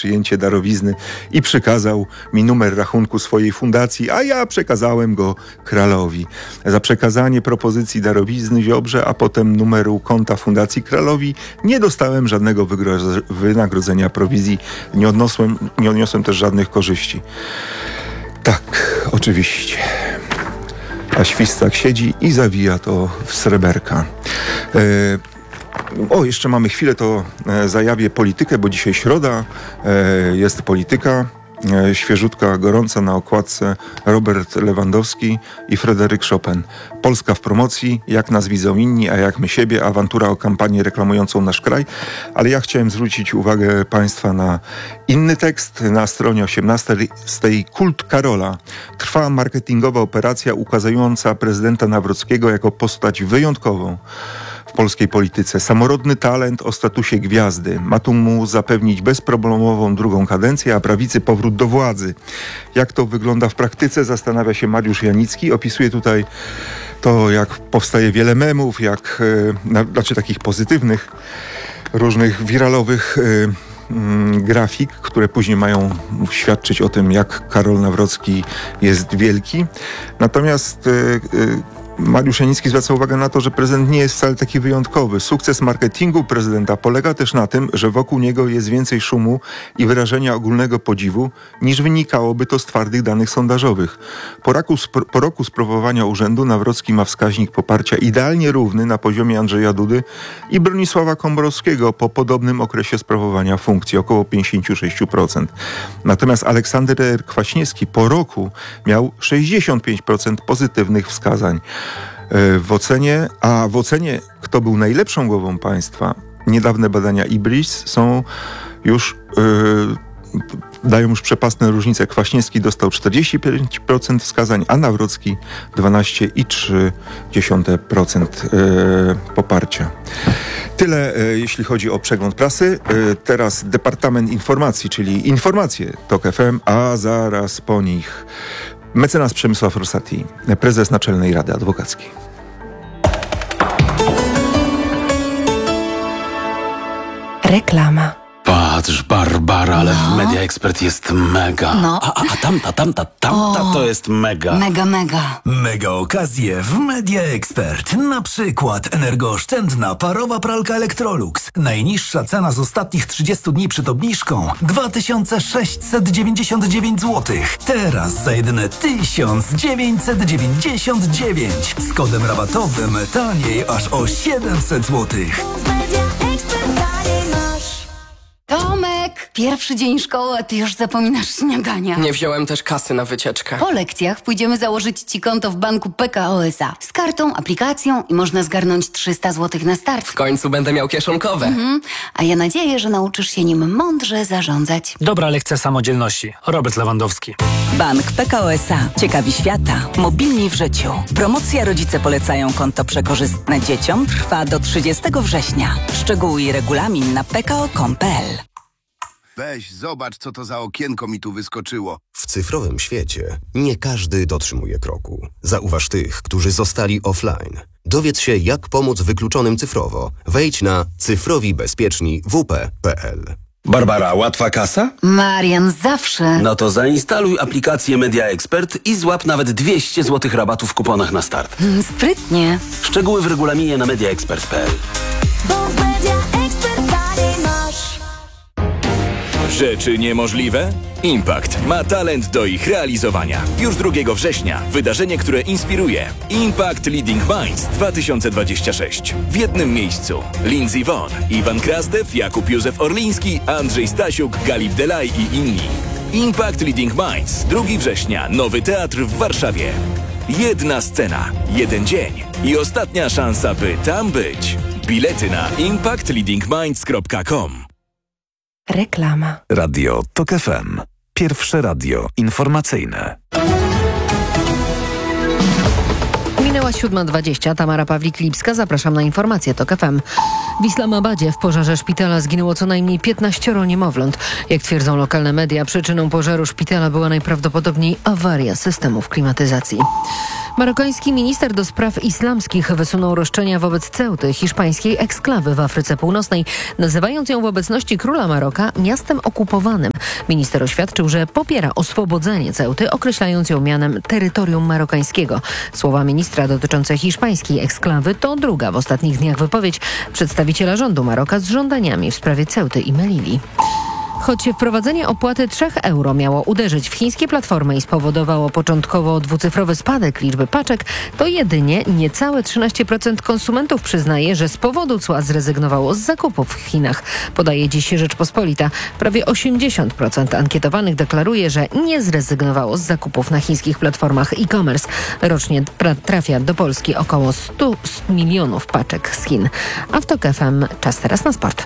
przyjęcie darowizny i przekazał mi numer rachunku swojej fundacji, a ja przekazałem go Kralowi. Za przekazanie propozycji darowizny Ziobrze, a potem numeru konta Fundacji Kralowi nie dostałem żadnego wynagrodzenia, prowizji, nie odniosłem też żadnych korzyści. Tak, oczywiście. A Świstak siedzi i zawija to w sreberka. Jeszcze mamy chwilę, to zajawię politykę, bo dzisiaj środa, jest polityka. Świeżutka, gorąca na okładce Robert Lewandowski i Fryderyk Chopin. Polska w promocji, jak nas widzą inni, a jak my siebie, awantura o kampanię reklamującą nasz kraj. Ale ja chciałem zwrócić uwagę Państwa na inny tekst. Na stronie 18 z tej Kult Karola trwa marketingowa operacja ukazująca prezydenta Nawrockiego jako postać wyjątkową w polskiej polityce. Samorodny talent o statusie gwiazdy. Ma tu mu zapewnić bezproblemową drugą kadencję, a prawicy powrót do władzy. Jak to wygląda w praktyce, zastanawia się Mariusz Janicki. Opisuje tutaj to, jak powstaje wiele memów, takich pozytywnych, różnych wiralowych grafik, które później mają świadczyć o tym, jak Karol Nawrocki jest wielki. Natomiast Mariusz Janicki zwraca uwagę na to, że prezydent nie jest wcale taki wyjątkowy. Sukces marketingu prezydenta polega też na tym, że wokół niego jest więcej szumu i wyrażenia ogólnego podziwu, niż wynikałoby to z twardych danych sondażowych. Po roku sprawowania urzędu Nawrocki ma wskaźnik poparcia idealnie równy na poziomie Andrzeja Dudy i Bronisława Komorowskiego po podobnym okresie sprawowania funkcji, około 56%. Natomiast Aleksander Kwaśniewski po roku miał 65% pozytywnych wskazań. W ocenie, kto był najlepszą głową państwa, niedawne badania IBRIS dają już przepastne różnice. Kwaśniewski dostał 45% wskazań, a Nawrocki 12,3% poparcia. Tyle, jeśli chodzi o przegląd prasy. Teraz Departament Informacji, czyli informacje TOK FM, a zaraz po nich mecenas Przemysław Rosati, prezes Naczelnej Rady Adwokackiej. Reklama. Patrz, Barbara, ale w Media Expert jest mega. A tamta to jest mega. Mega. Mega okazje w Media Expert. Na przykład energooszczędna parowa pralka Electrolux. Najniższa cena z ostatnich 30 dni przed obniżką 2699 zł. Teraz za jedyne 1999. Z kodem rabatowym taniej aż o 700 zł. Tomek, pierwszy dzień szkoły, a ty już zapominasz śniadania. Nie wziąłem też kasy na wycieczkę. Po lekcjach pójdziemy założyć ci konto w banku PKO SA. Z kartą, aplikacją i można zgarnąć 300 zł na start. W końcu będę miał kieszonkowe. A ja nadzieję, że nauczysz się nim mądrze zarządzać. Dobra lekcja samodzielności. Robert Lewandowski. Bank PKO SA. Ciekawi świata. Mobilni w życiu. Promocja Rodzice polecają konto przekorzystne dzieciom trwa do 30 września. Szczegóły i regulamin na pko.com.pl. Weź, zobacz, co to za okienko mi tu wyskoczyło. W cyfrowym świecie nie każdy dotrzymuje kroku. Zauważ tych, którzy zostali offline. Dowiedz się, jak pomóc wykluczonym cyfrowo. Wejdź na cyfrowibezpieczni.wp.pl. Barbara, łatwa kasa? Marian, zawsze. No to zainstaluj aplikację Media Expert i złap nawet 200 zł rabatu w kuponach na start. Sprytnie. Szczegóły w regulaminie na mediaexpert.pl. Rzeczy niemożliwe? Impact ma talent do ich realizowania. Już 2 września wydarzenie, które inspiruje. Impact Leading Minds 2026. W jednym miejscu Lindsey Vonn, Iwan Krasdew, Jakub Józef Orliński, Andrzej Stasiuk, Galip Delay i inni. Impact Leading Minds 2 września. Nowy teatr w Warszawie. Jedna scena, jeden dzień i ostatnia szansa, by tam być. Bilety na impactleadingminds.com. Reklama. Radio TOK FM. Pierwsze radio informacyjne. Minęła 7:20. Tamara Pawlik-Lipska. Zapraszam na informacje TOK FM. W Islamabadzie w pożarze szpitala zginęło co najmniej 15 niemowląt. Jak twierdzą lokalne media, przyczyną pożaru szpitala była najprawdopodobniej awaria systemów klimatyzacji. Marokański minister do spraw islamskich wysunął roszczenia wobec Ceuty, hiszpańskiej eksklawy w Afryce Północnej, nazywając ją w obecności króla Maroka miastem okupowanym. Minister oświadczył, że popiera oswobodzenie Ceuty, określając ją mianem terytorium marokańskiego. Słowa ministra dotyczące hiszpańskiej eksklawy to druga w ostatnich dniach wypowiedź przedstawiciela rządu Maroka z żądaniami w sprawie Ceuty i Melili. Choć wprowadzenie opłaty 3 euro miało uderzyć w chińskie platformy i spowodowało początkowo dwucyfrowy spadek liczby paczek, to jedynie niecałe 13% konsumentów przyznaje, że z powodu cła zrezygnowało z zakupów w Chinach. Podaje dziś Rzeczpospolita. Prawie 80% ankietowanych deklaruje, że nie zrezygnowało z zakupów na chińskich platformach e-commerce. Rocznie trafia do Polski około 100 milionów paczek z Chin. A w TOK FM czas teraz na sport.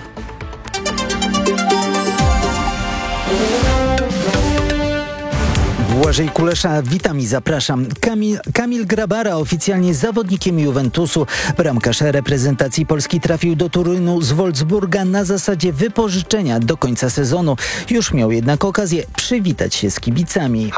Błażej Kulesza, witam i zapraszam. Kamil Grabara, oficjalnie zawodnikiem Juventusu. Bramkarz reprezentacji Polski trafił do Turynu z Wolfsburga na zasadzie wypożyczenia do końca sezonu. Już miał jednak okazję przywitać się z kibicami.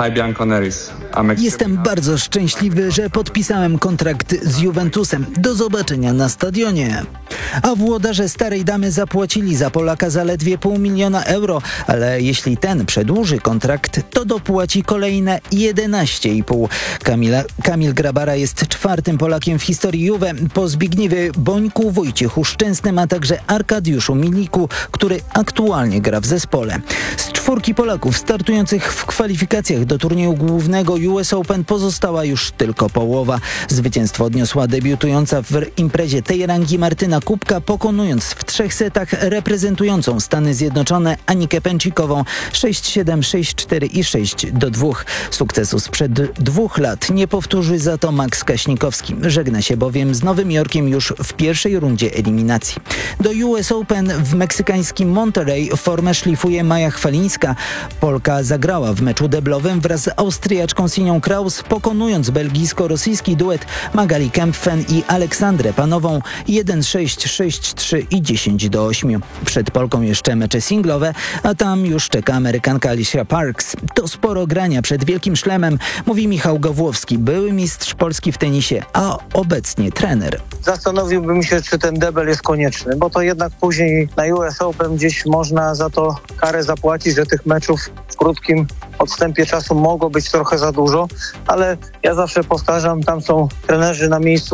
Jestem bardzo szczęśliwy, że podpisałem kontrakt z Juventusem. Do zobaczenia na stadionie. A włodarze Starej Damy zapłacili za Polaka zaledwie $500 000, ale jeśli ten przedłuży kontrakt, to dopłaci kolejne 11,5. Kamil Grabara jest 4. Polakiem w historii Juve po Zbigniewie Bońku, Wojciechu Szczęsnym, a także Arkadiuszu Miliku, który aktualnie gra w zespole. Z 4 Polaków startujących w kwalifikacjach do turnieju głównego US Open pozostała już tylko połowa. Zwycięstwo odniosła debiutująca w imprezie tej rangi Martyna Kubka, pokonując w 3 setach reprezentującą Stany Zjednoczone Anikę Pęcikową 6-7, 6-4 i 6-2. Sukcesu sprzed 2 lat nie powtórzy za to Max Kaśnikowski. Żegna się bowiem z Nowym Jorkiem już w pierwszej rundzie eliminacji. Do US Open w meksykańskim Monterrey formę szlifuje Maja Chwalińska. Polka zagrała w meczu deblowym wraz z Austriaczką Sinią Kraus, pokonując belgijsko-rosyjski duet Magali Kempfen i Aleksandrę Panową 1-6, 6-3 i 10-8. Przed Polką jeszcze mecze singlowe, a tam już czeka Amerykanka Alicia Parks. To sporo grania przed wielkim szlemem, mówi Michał Gawłowski, były mistrz Polski w tenisie, a obecnie trener. Zastanowiłbym się, czy ten debel jest konieczny, bo to jednak później na US Open gdzieś można za to karę zapłacić, że tych meczów w krótkim odstępie czasu mogło być trochę za dużo, ale ja zawsze powtarzam, tam są trenerzy na miejscu.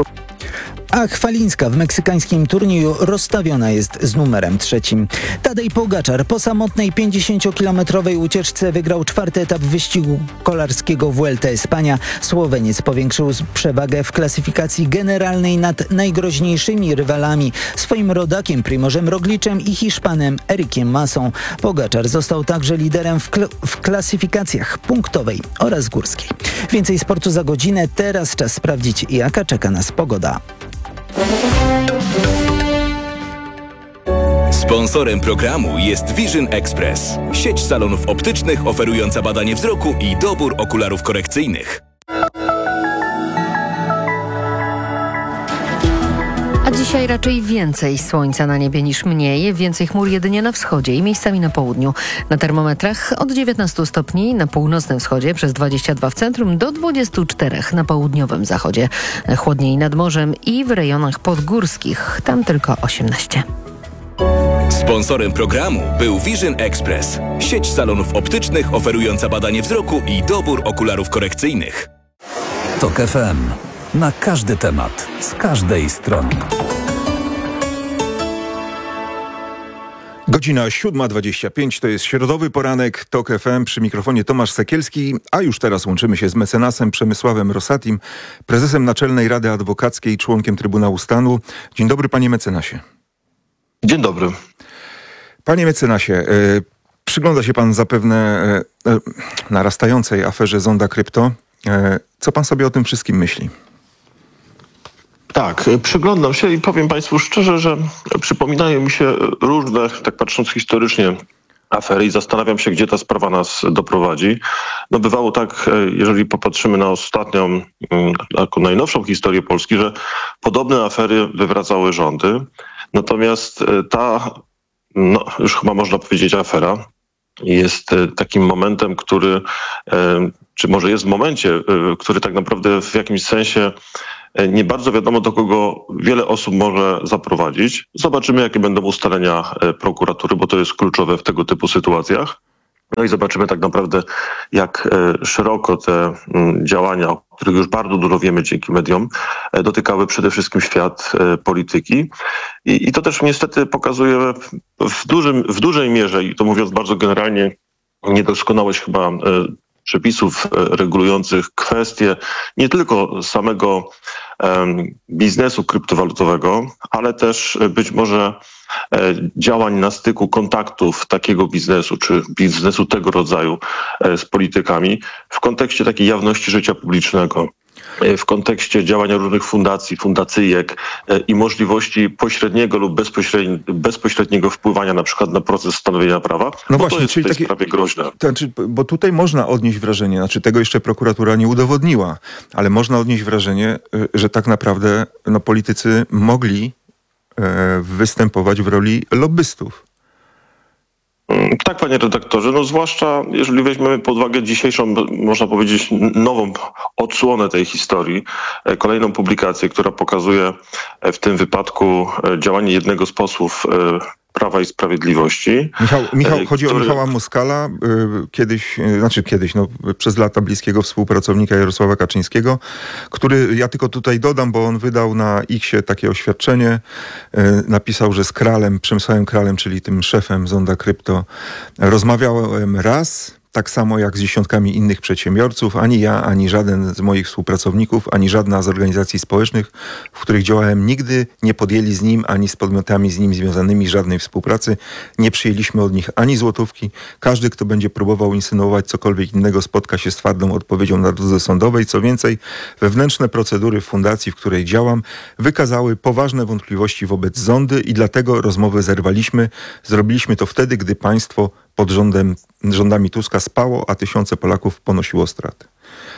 A Chwalińska w meksykańskim turnieju rozstawiona jest z numerem 3. Tadej Pogaczar po samotnej 50-kilometrowej ucieczce wygrał 4. etap wyścigu kolarskiego Vuelta Espania. Słoweniec powiększył przewagę w klasyfikacji generalnej nad najgroźniejszymi rywalami, swoim rodakiem Primożem Rogliczem i Hiszpanem Erikiem Masą. Pogaczar został także liderem w klasyfikacjach punktowej oraz górskiej. Więcej sportu za godzinę. Teraz czas sprawdzić, jaka czeka nas pogoda. Sponsorem programu jest Vision Express, sieć salonów optycznych oferująca badanie wzroku i dobór okularów korekcyjnych. A dzisiaj raczej więcej słońca na niebie niż mniej, więcej chmur jedynie na wschodzie i miejscami na południu. Na termometrach od 19 stopni na północnym wschodzie, przez 22 w centrum do 24 na południowym zachodzie. Chłodniej nad morzem i w rejonach podgórskich, tam tylko 18. Sponsorem programu był Vision Express, sieć salonów optycznych oferująca badanie wzroku i dobór okularów korekcyjnych. TOK FM. Na każdy temat, z każdej strony. Godzina 7:25, to jest środowy poranek TOK FM, przy mikrofonie Tomasz Sekielski, a już teraz łączymy się z mecenasem Przemysławem Rosatim, prezesem Naczelnej Rady Adwokackiej, członkiem Trybunału Stanu. Dzień dobry, panie mecenasie. Dzień dobry. Panie mecenasie, przygląda się pan zapewne narastającej aferze Zonda Krypto. Co pan sobie o tym wszystkim myśli? Tak, przyglądam się i powiem państwu szczerze, że przypominają mi się różne, tak patrząc historycznie, afery i zastanawiam się, gdzie ta sprawa nas doprowadzi. No bywało tak, jeżeli popatrzymy na ostatnią, taką najnowszą historię Polski, że podobne afery wywracały rządy. Natomiast ta, no już chyba można powiedzieć afera, jest takim momentem, który, czy może jest w momencie, który tak naprawdę w jakimś sensie nie bardzo wiadomo, do kogo wiele osób może zaprowadzić. Zobaczymy, jakie będą ustalenia prokuratury, bo to jest kluczowe w tego typu sytuacjach. No i zobaczymy tak naprawdę, jak szeroko te działania, o których już bardzo dużo wiemy dzięki mediom, dotykały przede wszystkim świat polityki. I to też niestety pokazuje w dużej mierze, i to mówiąc bardzo generalnie, niedoskonałość chyba przepisów regulujących kwestie nie tylko samego biznesu kryptowalutowego, ale też być może działań na styku kontaktów takiego biznesu, czy biznesu tego rodzaju z politykami w kontekście takiej jawności życia publicznego, w kontekście działania różnych fundacji, fundacyjek i możliwości pośredniego lub bezpośredniego wpływania na przykład na proces stanowienia prawa, no bo właśnie, to jest czyli w tej sprawie groźne. Bo tutaj można odnieść wrażenie, znaczy tego jeszcze prokuratura nie udowodniła, ale można odnieść wrażenie, że tak naprawdę politycy mogli występować w roli lobbystów. Tak, panie redaktorze, no zwłaszcza jeżeli weźmiemy pod uwagę dzisiejszą, można powiedzieć, nową odsłonę tej historii, kolejną publikację, która pokazuje w tym wypadku działanie jednego z posłów Prawa i Sprawiedliwości. Chodzi o Michała Moskala, przez lata bliskiego współpracownika Jarosława Kaczyńskiego, który, ja tylko tutaj dodam, bo on wydał na X-ie takie oświadczenie, napisał, że z Przemysławem Kralem, czyli tym szefem Zonda Krypto, rozmawiałem raz, tak samo jak z dziesiątkami innych przedsiębiorców. Ani ja, ani żaden z moich współpracowników, ani żadna z organizacji społecznych, w których działałem, nigdy nie podjęli z nim, ani z podmiotami z nim związanymi żadnej współpracy. Nie przyjęliśmy od nich ani złotówki. Każdy, kto będzie próbował insynuować cokolwiek innego, spotka się z twardą odpowiedzią na drodze sądowej. Co więcej, wewnętrzne procedury w fundacji, w której działam, wykazały poważne wątpliwości wobec Zondy i dlatego rozmowę zerwaliśmy. Zrobiliśmy to wtedy, gdy państwo pod rządami Tuska spało, a tysiące Polaków ponosiło straty.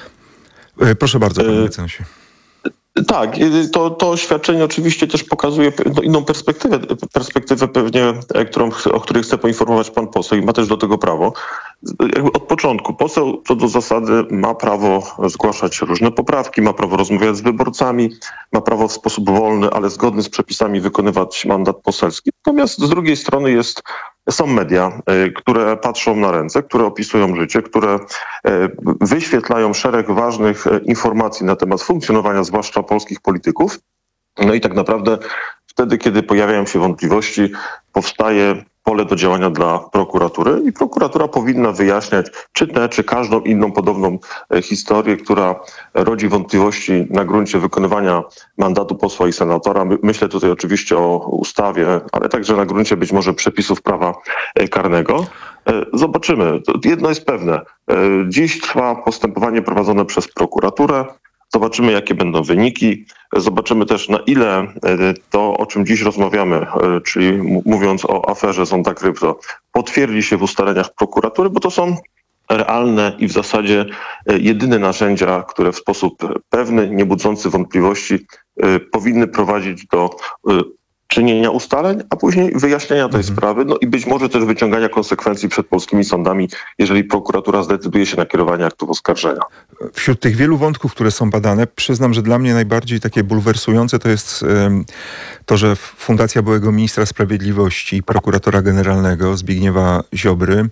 Proszę bardzo, panie mecenasie. Tak, to oświadczenie oczywiście też pokazuje inną perspektywę pewnie, o której chce poinformować pan poseł i ma też do tego prawo. Jakby od początku poseł co do zasady ma prawo zgłaszać różne poprawki, ma prawo rozmawiać z wyborcami, ma prawo w sposób wolny, ale zgodny z przepisami wykonywać mandat poselski. Natomiast z drugiej strony są media, które patrzą na ręce, które opisują życie, które wyświetlają szereg ważnych informacji na temat funkcjonowania zwłaszcza polskich polityków. No i tak naprawdę wtedy, kiedy pojawiają się wątpliwości, powstaje pole do działania dla prokuratury i prokuratura powinna wyjaśniać czy każdą inną podobną historię, która rodzi wątpliwości na gruncie wykonywania mandatu posła i senatora. Myślę tutaj oczywiście o ustawie, ale także na gruncie być może przepisów prawa karnego. Zobaczymy. Jedno jest pewne. Dziś trwa postępowanie prowadzone przez prokuraturę. Zobaczymy, jakie będą wyniki. Zobaczymy też, na ile to, o czym dziś rozmawiamy, czyli mówiąc o aferze Zonda Krypto, potwierdzi się w ustaleniach prokuratury, bo to są realne i w zasadzie jedyne narzędzia, które w sposób pewny, nie budzący wątpliwości powinny prowadzić do czynienia ustaleń, a później wyjaśnienia tej sprawy, no i być może też wyciągania konsekwencji przed polskimi sądami, jeżeli prokuratura zdecyduje się na kierowanie aktów oskarżenia. Wśród tych wielu wątków, które są badane, przyznam, że dla mnie najbardziej takie bulwersujące to jest to, że Fundacja byłego ministra sprawiedliwości i prokuratora generalnego Zbigniewa Ziobry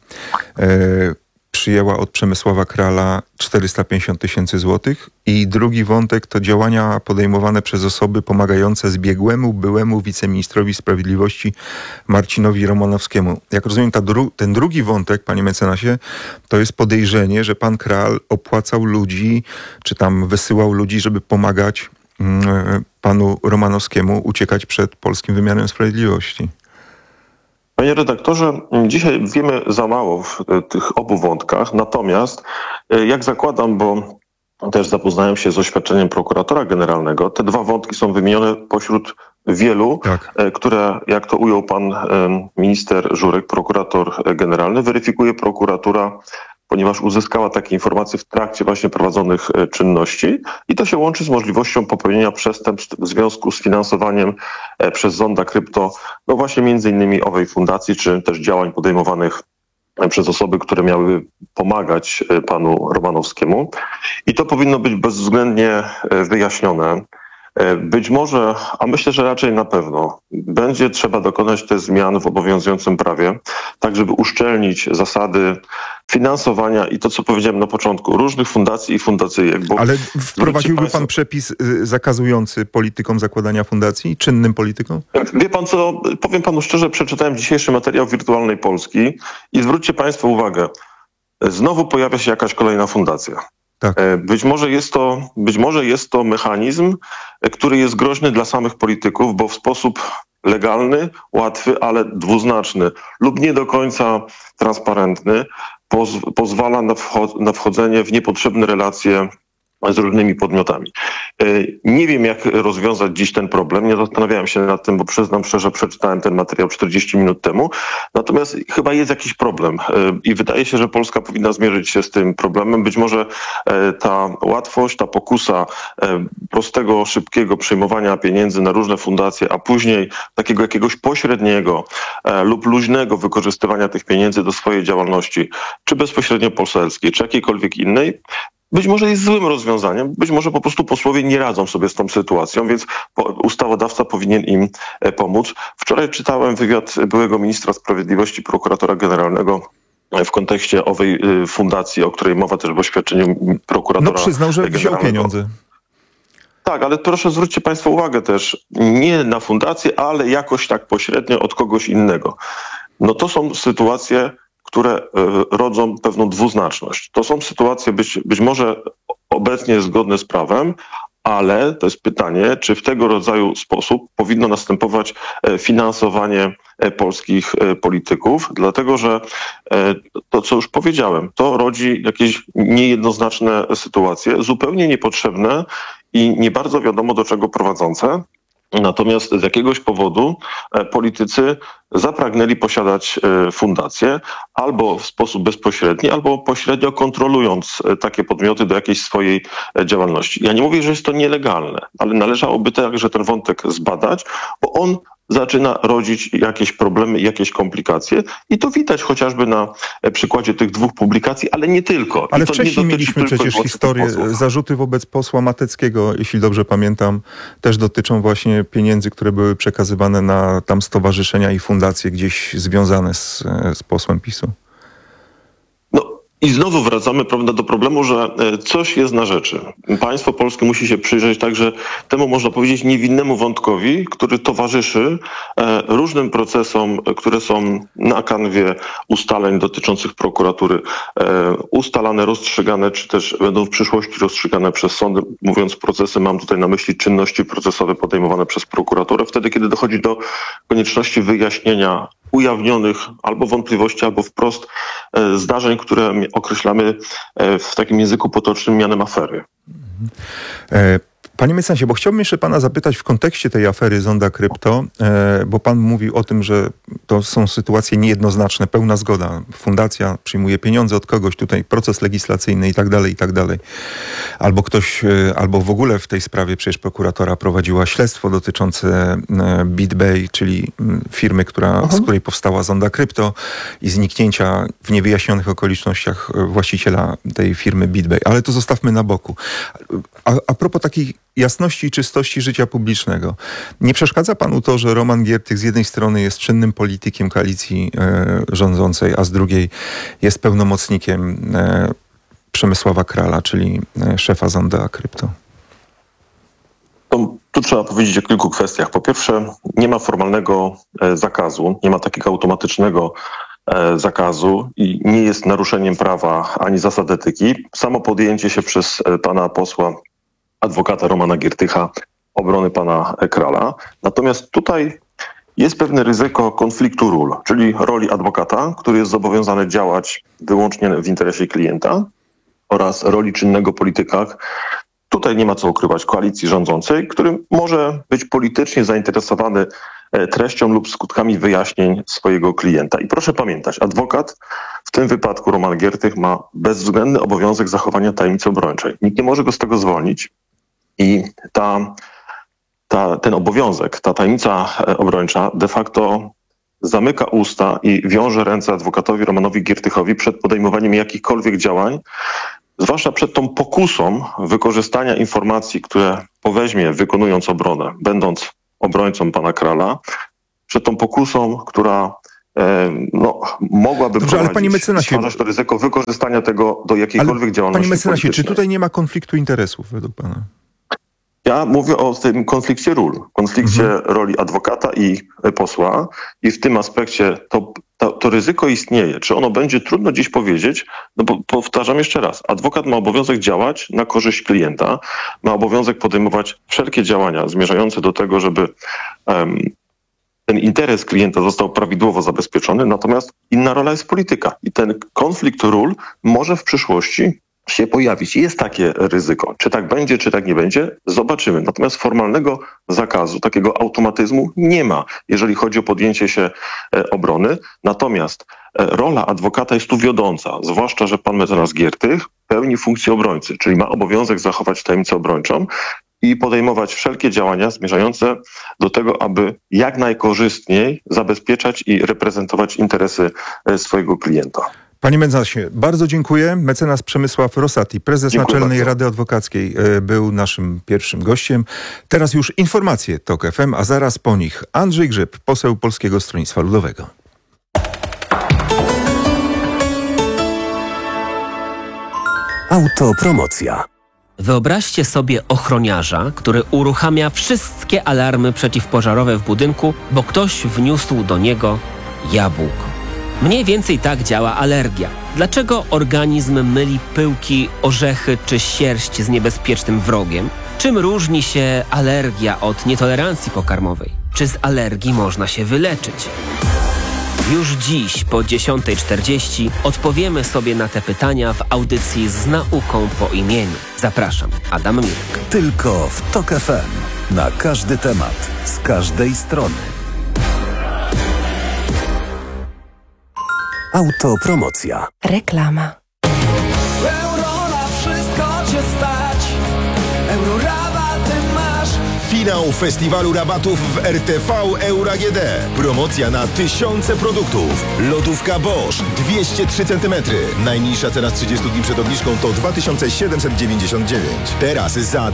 przyjęła od Przemysława Krala 450 000 złotych. I drugi wątek to działania podejmowane przez osoby pomagające zbiegłemu, byłemu wiceministrowi sprawiedliwości Marcinowi Romanowskiemu. Jak rozumiem, ten drugi wątek, panie mecenasie, to jest podejrzenie, że pan Kral opłacał ludzi, czy tam wysyłał ludzi, żeby pomagać panu Romanowskiemu uciekać przed polskim wymiarem sprawiedliwości. Panie redaktorze, dzisiaj wiemy za mało w tych obu wątkach, natomiast jak zakładam, bo też zapoznałem się z oświadczeniem prokuratora generalnego, te dwa wątki są wymienione pośród wielu, Tak. które, jak to ujął pan minister Żurek, prokurator generalny, weryfikuje prokuratura, ponieważ uzyskała takie informacje w trakcie właśnie prowadzonych czynności i to się łączy z możliwością popełnienia przestępstw w związku z finansowaniem przez Zonda Krypto, no właśnie między innymi owej fundacji, czy też działań podejmowanych przez osoby, które miały pomagać panu Romanowskiemu. I to powinno być bezwzględnie wyjaśnione. Być może, a myślę, że raczej na pewno, będzie trzeba dokonać te zmian w obowiązującym prawie, tak żeby uszczelnić zasady finansowania i to, co powiedziałem na początku, różnych fundacji i fundacyjek. Bo Ale wprowadziłby pan przepis zakazujący politykom zakładania fundacji, czynnym politykom? Wie pan co, powiem panu szczerze, przeczytałem dzisiejszy materiał Wirtualnej Polski i zwróćcie państwo uwagę, znowu pojawia się jakaś kolejna fundacja. Tak. Być może jest to mechanizm, który jest groźny dla samych polityków, bo w sposób legalny, łatwy, ale dwuznaczny lub nie do końca transparentny pozwala na wchodzenie w niepotrzebne relacje z różnymi podmiotami. Nie wiem, jak rozwiązać dziś ten problem. Nie zastanawiałem się nad tym, bo przyznam szczerze, przeczytałem ten materiał 40 minut temu. Natomiast chyba jest jakiś problem i wydaje się, że Polska powinna zmierzyć się z tym problemem. Być może ta łatwość, ta pokusa prostego, szybkiego przyjmowania pieniędzy na różne fundacje, a później takiego jakiegoś pośredniego lub luźnego wykorzystywania tych pieniędzy do swojej działalności, czy bezpośrednio poselskiej, czy jakiejkolwiek innej, być może jest złym rozwiązaniem, być może po prostu posłowie nie radzą sobie z tą sytuacją, więc ustawodawca powinien im pomóc. Wczoraj czytałem wywiad byłego ministra sprawiedliwości, prokuratora generalnego w kontekście owej fundacji, o której mowa też w oświadczeniu prokuratora No przyznał, że wziął pieniądze. Tak, ale proszę zwróćcie państwo uwagę też, nie na fundację, ale jakoś tak pośrednio od kogoś innego. No to są sytuacje, które rodzą pewną dwuznaczność. To są sytuacje być może obecnie zgodne z prawem, ale to jest pytanie, czy w tego rodzaju sposób powinno następować finansowanie polskich polityków, dlatego że to, co już powiedziałem, to rodzi jakieś niejednoznaczne sytuacje, zupełnie niepotrzebne i nie bardzo wiadomo do czego prowadzące. Natomiast z jakiegoś powodu politycy zapragnęli posiadać fundacje albo w sposób bezpośredni, albo pośrednio kontrolując takie podmioty do jakiejś swojej działalności. Ja nie mówię, że jest to nielegalne, ale należałoby także ten wątek zbadać, bo on zaczyna rodzić jakieś problemy, jakieś komplikacje i to widać chociażby na przykładzie tych dwóch publikacji, ale nie tylko. Ale I to wcześniej nie dotyczy mieliśmy tylko przecież historię, zarzuty wobec posła Mateckiego, jeśli dobrze pamiętam, też dotyczą właśnie pieniędzy, które były przekazywane na tam stowarzyszenia i fundacje gdzieś związane z posłem PiS-u. I znowu wracamy, prawda, do problemu, że coś jest na rzeczy. Państwo polskie musi się przyjrzeć także temu, można powiedzieć, niewinnemu wątkowi, który towarzyszy różnym procesom, które są na kanwie ustaleń dotyczących prokuratury. Ustalane, rozstrzygane, czy też będą w przyszłości rozstrzygane przez sądy. Mówiąc procesy, mam tutaj na myśli czynności procesowe podejmowane przez prokuraturę. Wtedy, kiedy dochodzi do konieczności wyjaśnienia ujawnionych albo wątpliwości, albo wprost zdarzeń, które określamy w takim języku potocznym mianem afery. Panie mecenasie, bo chciałbym jeszcze pana zapytać w kontekście tej afery Zonda Krypto, bo pan mówił o tym, że to są sytuacje niejednoznaczne, pełna zgoda. Fundacja przyjmuje pieniądze od kogoś, tutaj proces legislacyjny i tak dalej. Albo ktoś, albo w ogóle w tej sprawie przecież prokuratora prowadziła śledztwo dotyczące BitBay, czyli firmy, z której powstała Zonda Krypto i zniknięcia w niewyjaśnionych okolicznościach właściciela tej firmy BitBay. Ale to zostawmy na boku. A propos takiej jasności i czystości życia publicznego. Nie przeszkadza panu to, że Roman Giertych z jednej strony jest czynnym politykiem koalicji rządzącej, a z drugiej jest pełnomocnikiem Przemysława Krala, czyli szefa Zonda Krypto? Tu trzeba powiedzieć o kilku kwestiach. Po pierwsze, nie ma formalnego zakazu, nie ma takiego automatycznego zakazu i nie jest naruszeniem prawa ani zasad etyki. Samo podjęcie się przez pana posła adwokata Romana Giertycha obrony pana Krala. Natomiast tutaj jest pewne ryzyko konfliktu ról, czyli roli adwokata, który jest zobowiązany działać wyłącznie w interesie klienta oraz roli czynnego polityka, tutaj nie ma co ukrywać, koalicji rządzącej, który może być politycznie zainteresowany treścią lub skutkami wyjaśnień swojego klienta. I proszę pamiętać, adwokat, w tym wypadku Roman Giertych, ma bezwzględny obowiązek zachowania tajemnicy obrończej. Nikt nie może go z tego zwolnić i ten obowiązek, ta tajemnica obrończa de facto zamyka usta i wiąże ręce adwokatowi Romanowi Giertychowi przed podejmowaniem jakichkolwiek działań, zwłaszcza przed tą pokusą wykorzystania informacji, które poweźmie wykonując obronę, będąc obrońcą pana Krala, przed tą pokusą, która mogłaby Dobrze, ale panie mecenasie, stwarzać to ryzyko wykorzystania tego do jakiejkolwiek działalności panie mecenasie, czy politycznej. tutaj nie ma konfliktu interesów według pana? Ja mówię o tym konflikcie ról, roli adwokata i posła i w tym aspekcie to ryzyko istnieje. Czy ono będzie, trudno dziś powiedzieć, no bo powtarzam jeszcze raz, adwokat ma obowiązek działać na korzyść klienta, ma obowiązek podejmować wszelkie działania zmierzające do tego, żeby ten interes klienta został prawidłowo zabezpieczony, natomiast inna rola jest polityka i ten konflikt ról może w przyszłości się pojawić. Jest takie ryzyko. Czy tak będzie, czy tak nie będzie, zobaczymy. Natomiast formalnego zakazu, takiego automatyzmu nie ma, jeżeli chodzi o podjęcie się obrony. Natomiast rola adwokata jest tu wiodąca, zwłaszcza, że pan mecenas Giertych pełni funkcję obrońcy, czyli ma obowiązek zachować tajemnicę obrończą i podejmować wszelkie działania zmierzające do tego, aby jak najkorzystniej zabezpieczać i reprezentować interesy swojego klienta. Panie mecenasie, bardzo dziękuję. Mecenas Przemysław Rosati, prezes Dziękuję Naczelnej bardzo. Rady Adwokackiej, był naszym pierwszym gościem. Teraz już informacje TOK FM, a zaraz po nich Andrzej Grzyb, poseł Polskiego Stronnictwa Ludowego. Autopromocja. Wyobraźcie sobie ochroniarza, który uruchamia wszystkie alarmy przeciwpożarowe w budynku, bo ktoś wniósł do niego jabłko. Mniej więcej tak działa alergia. Dlaczego organizm myli pyłki, orzechy czy sierść z niebezpiecznym wrogiem? Czym różni się alergia od nietolerancji pokarmowej? Czy z alergii można się wyleczyć? Już dziś po 10:40 odpowiemy sobie na te pytania w audycji z nauką po imieniu. Zapraszam, Adam Mirek. Tylko w TOK FM. Na każdy temat, z każdej strony. Autopromocja. Reklama. Euro na wszystko cię stać. Eurorabaty masz. Finał festiwalu rabatów w RTV Euro AGD. Promocja na tysiące produktów. Lodówka Bosch 203 cm. Najniższa cena z 30 dni przed obniżką to 2799. Teraz za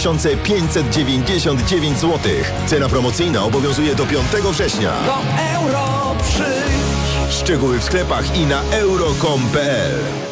2599 zł. Cena promocyjna obowiązuje do 5 września. Do euro przyjdź. Szczegóły w sklepach i na euro.com.pl.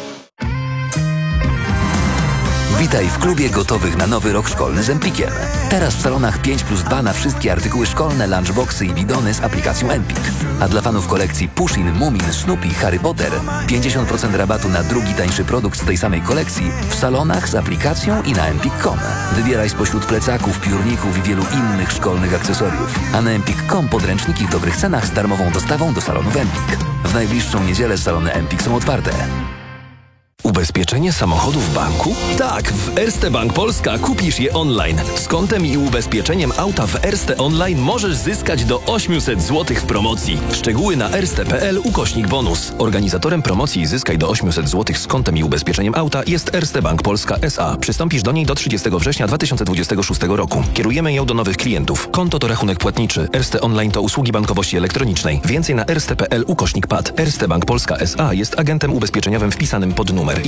Witaj w klubie gotowych na nowy rok szkolny z Empikiem. Teraz w salonach 5+2 na wszystkie artykuły szkolne, lunchboxy i bidony z aplikacją Empik. A dla fanów kolekcji Pushin, Mumin, Snoopy, Harry Potter 50% rabatu na drugi tańszy produkt z tej samej kolekcji w salonach z aplikacją i na empik.com. Wybieraj spośród plecaków, piórników i wielu innych szkolnych akcesoriów. A na empik.com podręczniki w dobrych cenach z darmową dostawą do salonów Empik. W najbliższą niedzielę salony Empik są otwarte. Ubezpieczenie samochodu w banku? Tak, w Erste Bank Polska kupisz je online. Z kontem i ubezpieczeniem auta w Erste Online możesz zyskać do 800 zł w promocji. Szczegóły na erste.pl/bonus. Organizatorem promocji Zyskaj do 800 zł z kontem i ubezpieczeniem auta jest Erste Bank Polska S.A. Przystąpisz do niej do 30 września 2026 roku. Kierujemy ją do nowych klientów. Konto to rachunek płatniczy. Erste Online to usługi bankowości elektronicznej. Więcej na erste.pl/PAD. Erste Bank Polska S.A. jest agentem ubezpieczeniowym wpisanym pod numer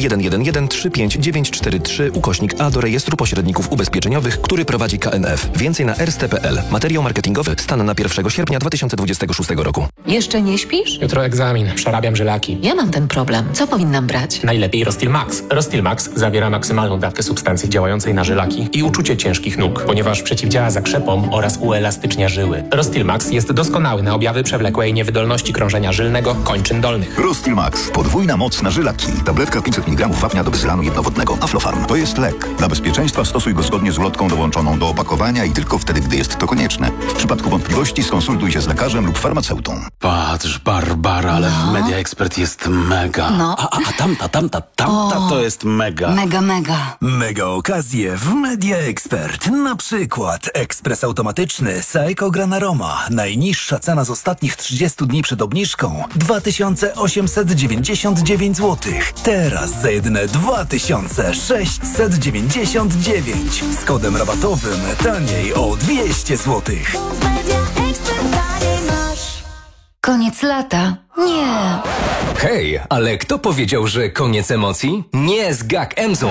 111-35943/A do rejestru pośredników ubezpieczeniowych, który prowadzi KNF. Więcej na erste.pl. Materiał marketingowy. Stan na 1 sierpnia 2026 roku. Jeszcze nie śpisz? Jutro egzamin, przerabiam żylaki. Ja mam ten problem. Co powinnam brać? Najlepiej Rostil Max. Rostil Max zawiera maksymalną dawkę substancji działającej na żylaki i uczucie ciężkich nóg, ponieważ przeciwdziała zakrzepom oraz uelastycznia żyły. Rostil Max jest doskonały na objawy przewlekłej niewydolności krążenia żylnego kończyn dolnych. Rostil Max. Podwójna moc na żylaki. Tabletka 500 mg wapnia do bezlanu jednowodnego. Aflofarm to jest lek. Dla bezpieczeństwa stosuj go zgodnie z ulotką dołączoną do opakowania i tylko wtedy, gdy jest to konieczne. W przypadku wątpliwości skonsultuj się z lekarzem lub farmaceutą. Patrz, Barbara, ale w Media Expert jest mega. A tamta to jest mega. Mega. Mega okazje w Media Expert. Na przykład ekspres automatyczny Saeco Granaroma. Najniższa cena z ostatnich 30 dni przed obniżką 2899 zł. Teraz za jedyne 2699. Z kodem rabatowym taniej o 200 zł. Koniec lata? Nie. Hej, ale kto powiedział, że koniec emocji? Nie z GAC Emzum.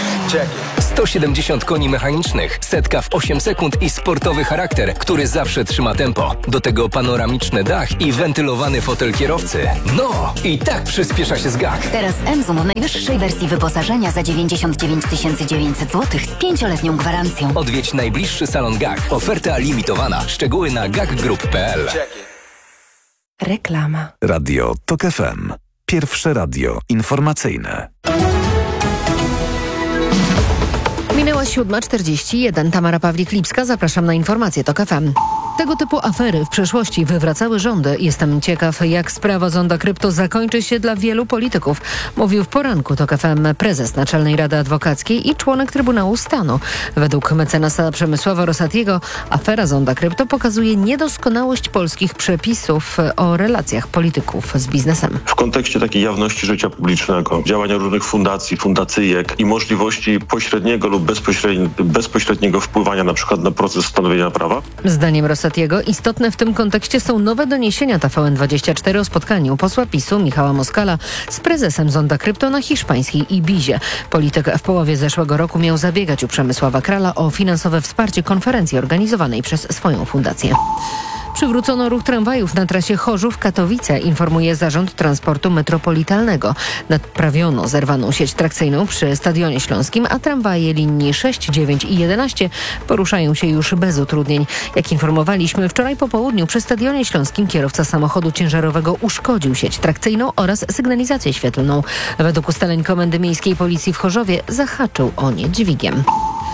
170 koni mechanicznych, setka w 8 sekund i sportowy charakter, który zawsze trzyma tempo. Do tego panoramiczny dach i wentylowany fotel kierowcy. No, i tak przyspiesza się z GAC. Teraz Emzum w najwyższej wersji wyposażenia za 99 900 zł z 5-letnią gwarancją. Odwiedź najbliższy salon GAC. Oferta limitowana. Szczegóły na gacgroup.pl. Reklama. Radio TOK FM. Pierwsze radio informacyjne. Minęła 7:41. Tamara Pawlik-Lipska. Zapraszam na informacje TOK FM. Tego typu afery w przeszłości wywracały rządy. Jestem ciekaw, jak sprawa Zonda Krypto zakończy się dla wielu polityków. Mówił w poranku TOK FM prezes Naczelnej Rady Adwokackiej i członek Trybunału Stanu. Według mecenasa Przemysława Rosatiego afera Zonda Krypto pokazuje niedoskonałość polskich przepisów o relacjach polityków z biznesem. W kontekście takiej jawności życia publicznego, działania różnych fundacji, fundacyjek i możliwości pośredniego lub bezpośredniego wpływania na przykład na proces stanowienia prawa. Zdaniem Rosatiego istotne w tym kontekście są nowe doniesienia TVN24 o spotkaniu posła PiS-u Michała Moskala z prezesem Zonda Krypto na hiszpańskiej Ibizie. Polityk w połowie zeszłego roku miał zabiegać u Przemysława Krala o finansowe wsparcie konferencji organizowanej przez swoją fundację. Przywrócono ruch tramwajów na trasie Chorzów-Katowice, informuje Zarząd Transportu Metropolitalnego. Naprawiono zerwaną sieć trakcyjną przy Stadionie Śląskim, a tramwaje linii 6, 9 i 11 poruszają się już bez utrudnień. Jak informowaliśmy, wczoraj po południu przy Stadionie Śląskim kierowca samochodu ciężarowego uszkodził sieć trakcyjną oraz sygnalizację świetlną. Według ustaleń Komendy Miejskiej Policji w Chorzowie zahaczył o nie dźwigiem.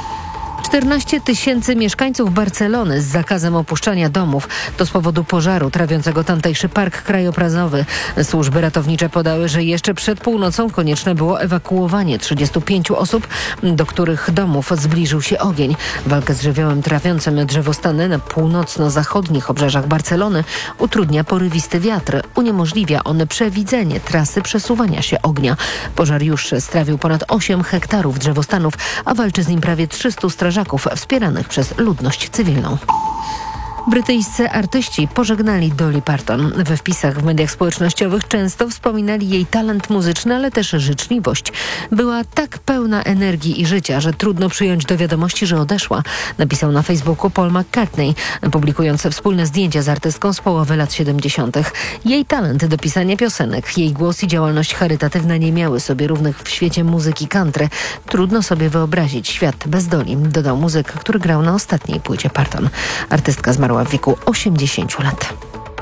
14 000 mieszkańców Barcelony z zakazem opuszczania domów. To z powodu pożaru trawiącego tamtejszy park krajobrazowy. Służby ratownicze podały, że jeszcze przed północą konieczne było ewakuowanie 35 osób, do których domów zbliżył się ogień. Walkę z żywiołem trawiącym drzewostany na północno-zachodnich obrzeżach Barcelony utrudnia porywisty wiatr. Uniemożliwia on przewidzenie trasy przesuwania się ognia. Pożar już strawił ponad 8 hektarów drzewostanów, a walczy z nim prawie 300 strażaków wspieranych przez ludność cywilną. Brytyjscy artyści pożegnali Dolly Parton. We wpisach w mediach społecznościowych często wspominali jej talent muzyczny, ale też życzliwość. Była tak pełna energii i życia, że trudno przyjąć do wiadomości, że odeszła, napisał na Facebooku Paul McCartney, publikując wspólne zdjęcia z artystką z połowy lat 70. Jej talent do pisania piosenek, jej głos i działalność charytatywna nie miały sobie równych w świecie muzyki country. Trudno sobie wyobrazić świat bez Dolly, dodał muzyk, który grał na ostatniej płycie Parton. Artystka zmarła w wieku 80 lat.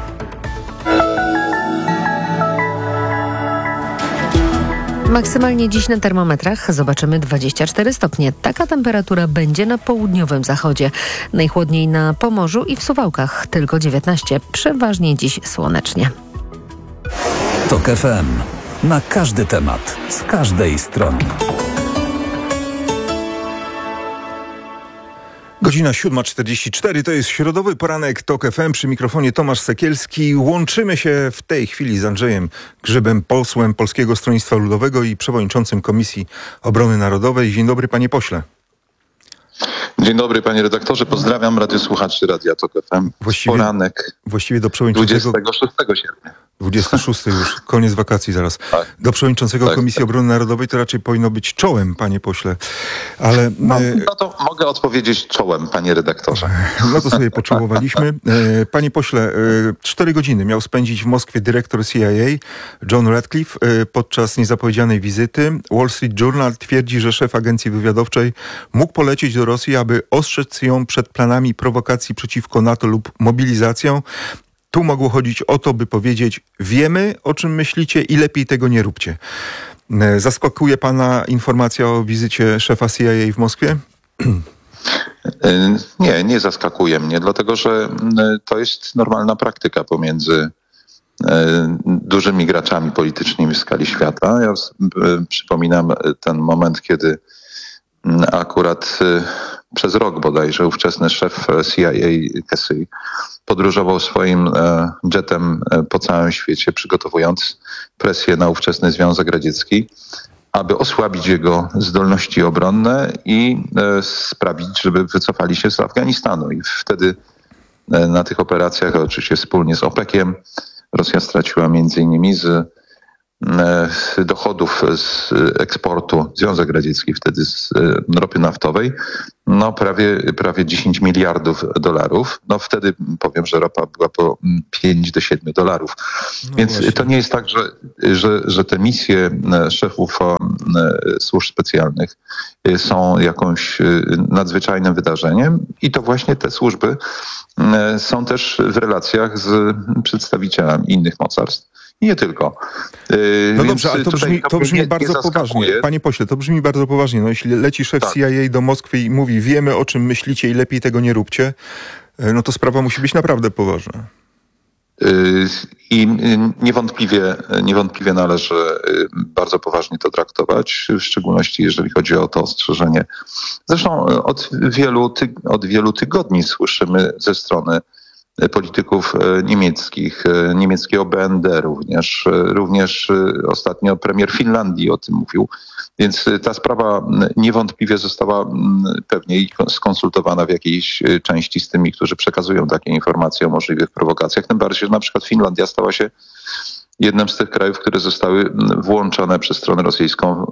Maksymalnie dziś na termometrach zobaczymy 24 stopnie. Taka temperatura będzie na południowym zachodzie. Najchłodniej na Pomorzu i w Suwałkach tylko 19. Przeważnie dziś słonecznie. TOK FM. Na każdy temat, z każdej strony. Godzina 7:44, to jest środowy poranek TOK FM, przy mikrofonie Tomasz Sekielski. Łączymy się w tej chwili z Andrzejem Grzybem, posłem Polskiego Stronnictwa Ludowego i przewodniczącym Komisji Obrony Narodowej. Dzień dobry, panie pośle. Dzień dobry, panie redaktorze. Pozdrawiam radiosłuchaczy Radia TOK FM. Poranek właściwie do przewodniczącego 26 sierpnia. 26 już, koniec wakacji zaraz. Tak. Do przewodniczącego Komisji Obrony Narodowej to raczej powinno być czołem, panie pośle. Ale no to mogę odpowiedzieć czołem, panie redaktorze. No to sobie poczołowaliśmy. Panie pośle, 4 godziny miał spędzić w Moskwie dyrektor CIA John Ratcliffe podczas niezapowiedzianej wizyty. Wall Street Journal twierdzi, że szef agencji wywiadowczej mógł polecieć do Rosji, aby ostrzec ją przed planami prowokacji przeciwko NATO lub mobilizacją. Tu mogło chodzić o to, by powiedzieć: wiemy, o czym myślicie i lepiej tego nie róbcie. Zaskakuje pana informacja o wizycie szefa CIA w Moskwie? Nie zaskakuje mnie, dlatego że to jest normalna praktyka pomiędzy dużymi graczami politycznymi w skali świata. Ja przypominam ten moment, kiedy akurat przez rok bodajże ówczesny szef CIA Casey podróżował swoim jetem po całym świecie, przygotowując presję na ówczesny Związek Radziecki, aby osłabić jego zdolności obronne i sprawić, żeby wycofali się z Afganistanu. I wtedy na tych operacjach, oczywiście wspólnie z OPEC-iem, Rosja straciła między innymi z dochodów z eksportu, Związek Radziecki wtedy z ropy naftowej, prawie 10 miliardów dolarów. Wtedy powiem, że ropa była po 5 do 7 dolarów. Więc właśnie. To nie jest tak, że te misje szefów służb specjalnych są jakąś nadzwyczajnym wydarzeniem i to właśnie te służby są też w relacjach z przedstawicielami innych mocarstw. I nie tylko. No dobrze, ale to brzmi bardzo poważnie. Panie pośle, to brzmi bardzo poważnie. No, jeśli leci szef CIA do Moskwy i mówi, wiemy o czym myślicie i lepiej tego nie róbcie, no to sprawa musi być naprawdę poważna. I niewątpliwie należy bardzo poważnie to traktować, w szczególności jeżeli chodzi o to ostrzeżenie. Zresztą od wielu tygodni słyszymy ze strony polityków niemieckich, niemieckiego BND również ostatnio premier Finlandii o tym mówił. Więc ta sprawa niewątpliwie została pewnie skonsultowana w jakiejś części z tymi, którzy przekazują takie informacje o możliwych prowokacjach. Tym bardziej, że na przykład Finlandia stała się jednym z tych krajów, które zostały włączone przez stronę rosyjską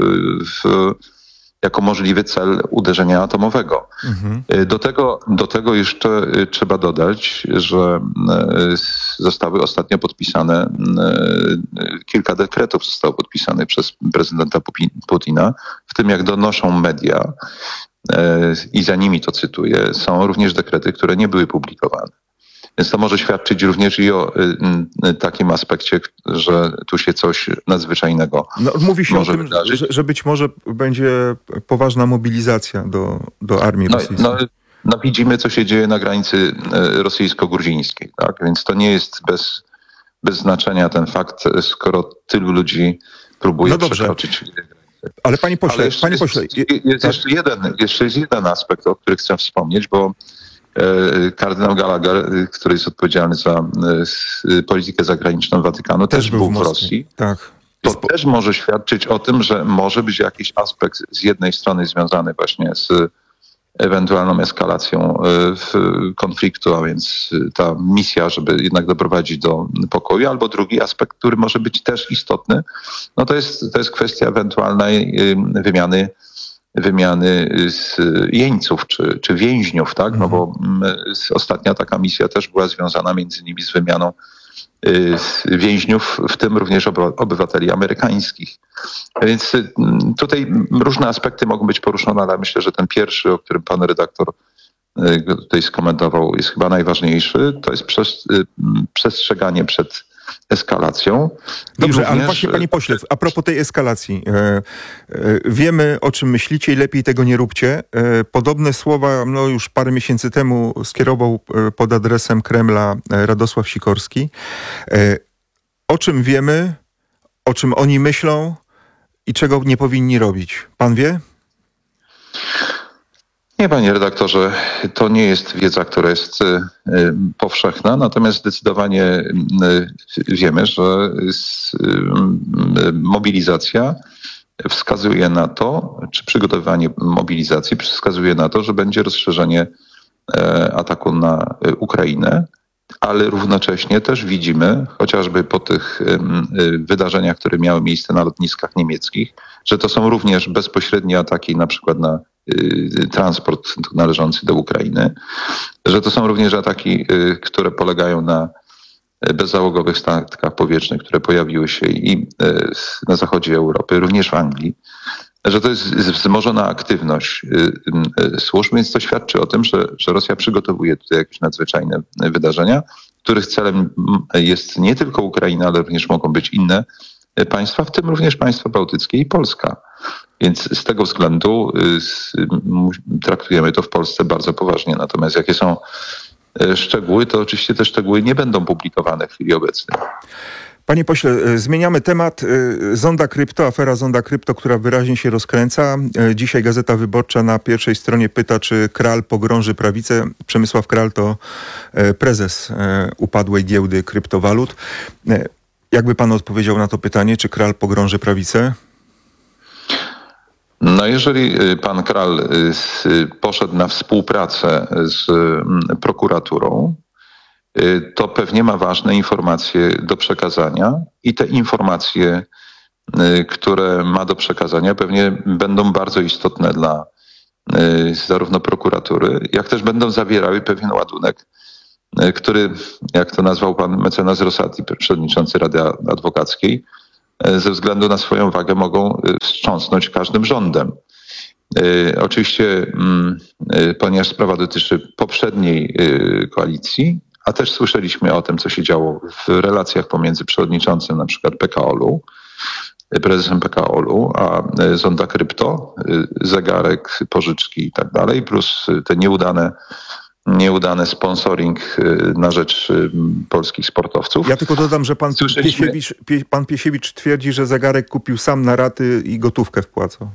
jako możliwy cel uderzenia atomowego. Do tego jeszcze trzeba dodać, że zostały ostatnio podpisane, kilka dekretów zostało podpisanych przez prezydenta Putina, w tym jak donoszą media, i za nimi to cytuję, są również dekrety, które nie były publikowane. Więc to może świadczyć również i o takim aspekcie, że tu się coś nadzwyczajnego mówi się może o tym, wydarzyć. że być może będzie poważna mobilizacja do armii rosyjskiej. Widzimy, co się dzieje na granicy rosyjsko-gruzińskiej. Tak? Więc to nie jest bez znaczenia ten fakt, skoro tylu ludzi próbuje przekroczyć. Ale panie pośle, jest jeszcze jeden aspekt, o którym chcę wspomnieć, bo kardynał Gallagher, który jest odpowiedzialny za politykę zagraniczną Watykanu, też był w Rosji. Tak. To też może świadczyć o tym, że może być jakiś aspekt z jednej strony związany właśnie z ewentualną eskalacją konfliktu, a więc ta misja, żeby jednak doprowadzić do pokoju, albo drugi aspekt, który może być też istotny, to jest kwestia ewentualnej wymiany jeńców czy więźniów, tak? No bo ostatnia taka misja też była związana między innymi z wymianą więźniów, w tym również obywateli amerykańskich. Więc tutaj różne aspekty mogą być poruszone, ale myślę, że ten pierwszy, o którym pan redaktor tutaj skomentował, jest chyba najważniejszy. To jest przestrzeganie przed eskalacją. Dobrze, ale właśnie panie pośle, a propos tej eskalacji. Wiemy, o czym myślicie i lepiej tego nie róbcie. Podobne słowa już parę miesięcy temu skierował pod adresem Kremla Radosław Sikorski. O czym wiemy, o czym oni myślą i czego nie powinni robić? Pan wie? Nie, panie redaktorze, to nie jest wiedza, która jest powszechna, natomiast zdecydowanie wiemy, że mobilizacja wskazuje na to, czy przygotowanie mobilizacji wskazuje na to, że będzie rozszerzenie ataku na Ukrainę, ale równocześnie też widzimy, chociażby po tych wydarzeniach, które miały miejsce na lotniskach niemieckich, że to są również bezpośrednie ataki na przykład na transport należący do Ukrainy, że to są również ataki, które polegają na bezzałogowych statkach powietrznych, które pojawiły się i na zachodzie Europy, również w Anglii, że to jest wzmożona aktywność służb, więc to świadczy o tym, że Rosja przygotowuje tutaj jakieś nadzwyczajne wydarzenia, których celem jest nie tylko Ukraina, ale również mogą być inne państwa, w tym również państwa bałtyckie i Polska. Więc z tego względu traktujemy to w Polsce bardzo poważnie. Natomiast jakie są szczegóły, to oczywiście te szczegóły nie będą publikowane w chwili obecnej. Panie pośle, zmieniamy temat. Zonda Krypto, afera Zonda Krypto, która wyraźnie się rozkręca. Dzisiaj Gazeta Wyborcza na pierwszej stronie pyta, czy Kral pogrąży prawicę. Przemysław Kral to prezes upadłej giełdy kryptowalut. Jakby pan odpowiedział na to pytanie, czy Kral pogrąży prawicę? No jeżeli pan Kral poszedł na współpracę z prokuraturą, to pewnie ma ważne informacje do przekazania i te informacje, które ma do przekazania, pewnie będą bardzo istotne dla zarówno prokuratury, jak też będą zawierały pewien ładunek, który, jak to nazwał pan mecenas Rosati, przewodniczący Rady Adwokackiej, ze względu na swoją wagę mogą wstrząsnąć każdym rządem. Oczywiście, ponieważ sprawa dotyczy poprzedniej koalicji, a też słyszeliśmy o tym, co się działo w relacjach pomiędzy przewodniczącym na przykład PKOL-u, prezesem PKOL-u, a Zonda Krypto, zegarek, pożyczki i tak dalej, plus te nieudane sponsoring na rzecz polskich sportowców. Ja tylko dodam, że pan Piesiewicz twierdzi, że zegarek kupił sam na raty i gotówkę wpłacał.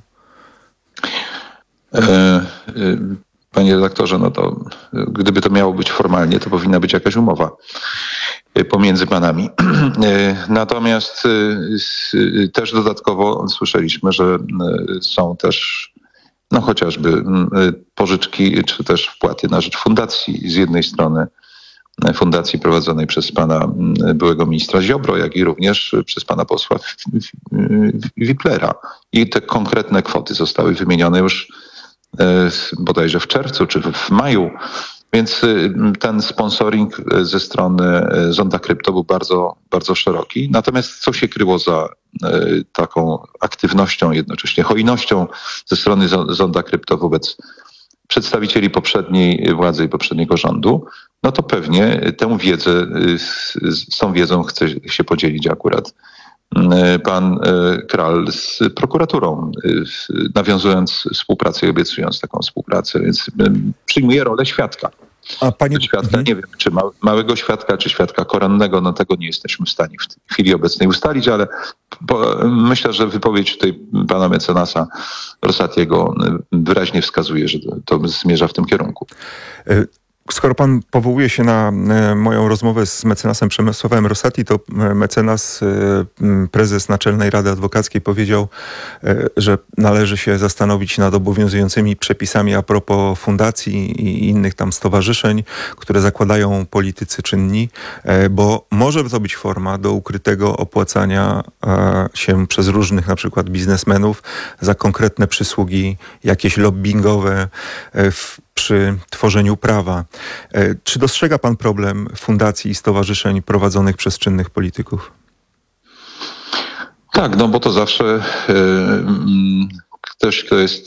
Panie redaktorze, no to gdyby to miało być formalnie, to powinna być jakaś umowa pomiędzy panami. Natomiast też dodatkowo słyszeliśmy, że są też no chociażby pożyczki, czy też wpłaty na rzecz fundacji. Z jednej strony fundacji prowadzonej przez pana byłego ministra Ziobro, jak i również przez pana posła Wiplera. I te konkretne kwoty zostały wymienione już bodajże w czerwcu czy w maju. Więc ten sponsoring ze strony Zonda Krypto był bardzo, bardzo szeroki. Natomiast co się kryło za taką aktywnością, jednocześnie hojnością ze strony Zonda Krypto wobec przedstawicieli poprzedniej władzy i poprzedniego rządu, no to pewnie tę wiedzę, z tą wiedzą chce się podzielić akurat pan Kral z prokuraturą, nawiązując współpracę i obiecując taką współpracę, więc przyjmuje rolę świadka. Świadka, nie wiem, czy małego świadka, czy świadka koronnego, no tego nie jesteśmy w stanie w tej chwili obecnej ustalić, ale myślę, że wypowiedź tutaj pana mecenasa Rosatiego wyraźnie wskazuje, że to zmierza w tym kierunku. Skoro pan powołuje się na moją rozmowę z mecenasem Przemysławem Rosati, to mecenas, prezes Naczelnej Rady Adwokackiej powiedział, że należy się zastanowić nad obowiązującymi przepisami a propos fundacji i innych tam stowarzyszeń, które zakładają politycy czynni, bo może to być forma do ukrytego opłacania się przez różnych na przykład biznesmenów za konkretne przysługi jakieś lobbingowe przy tworzeniu prawa. Czy dostrzega pan problem fundacji i stowarzyszeń prowadzonych przez czynnych polityków? Tak, no bo to zawsze ktoś, kto jest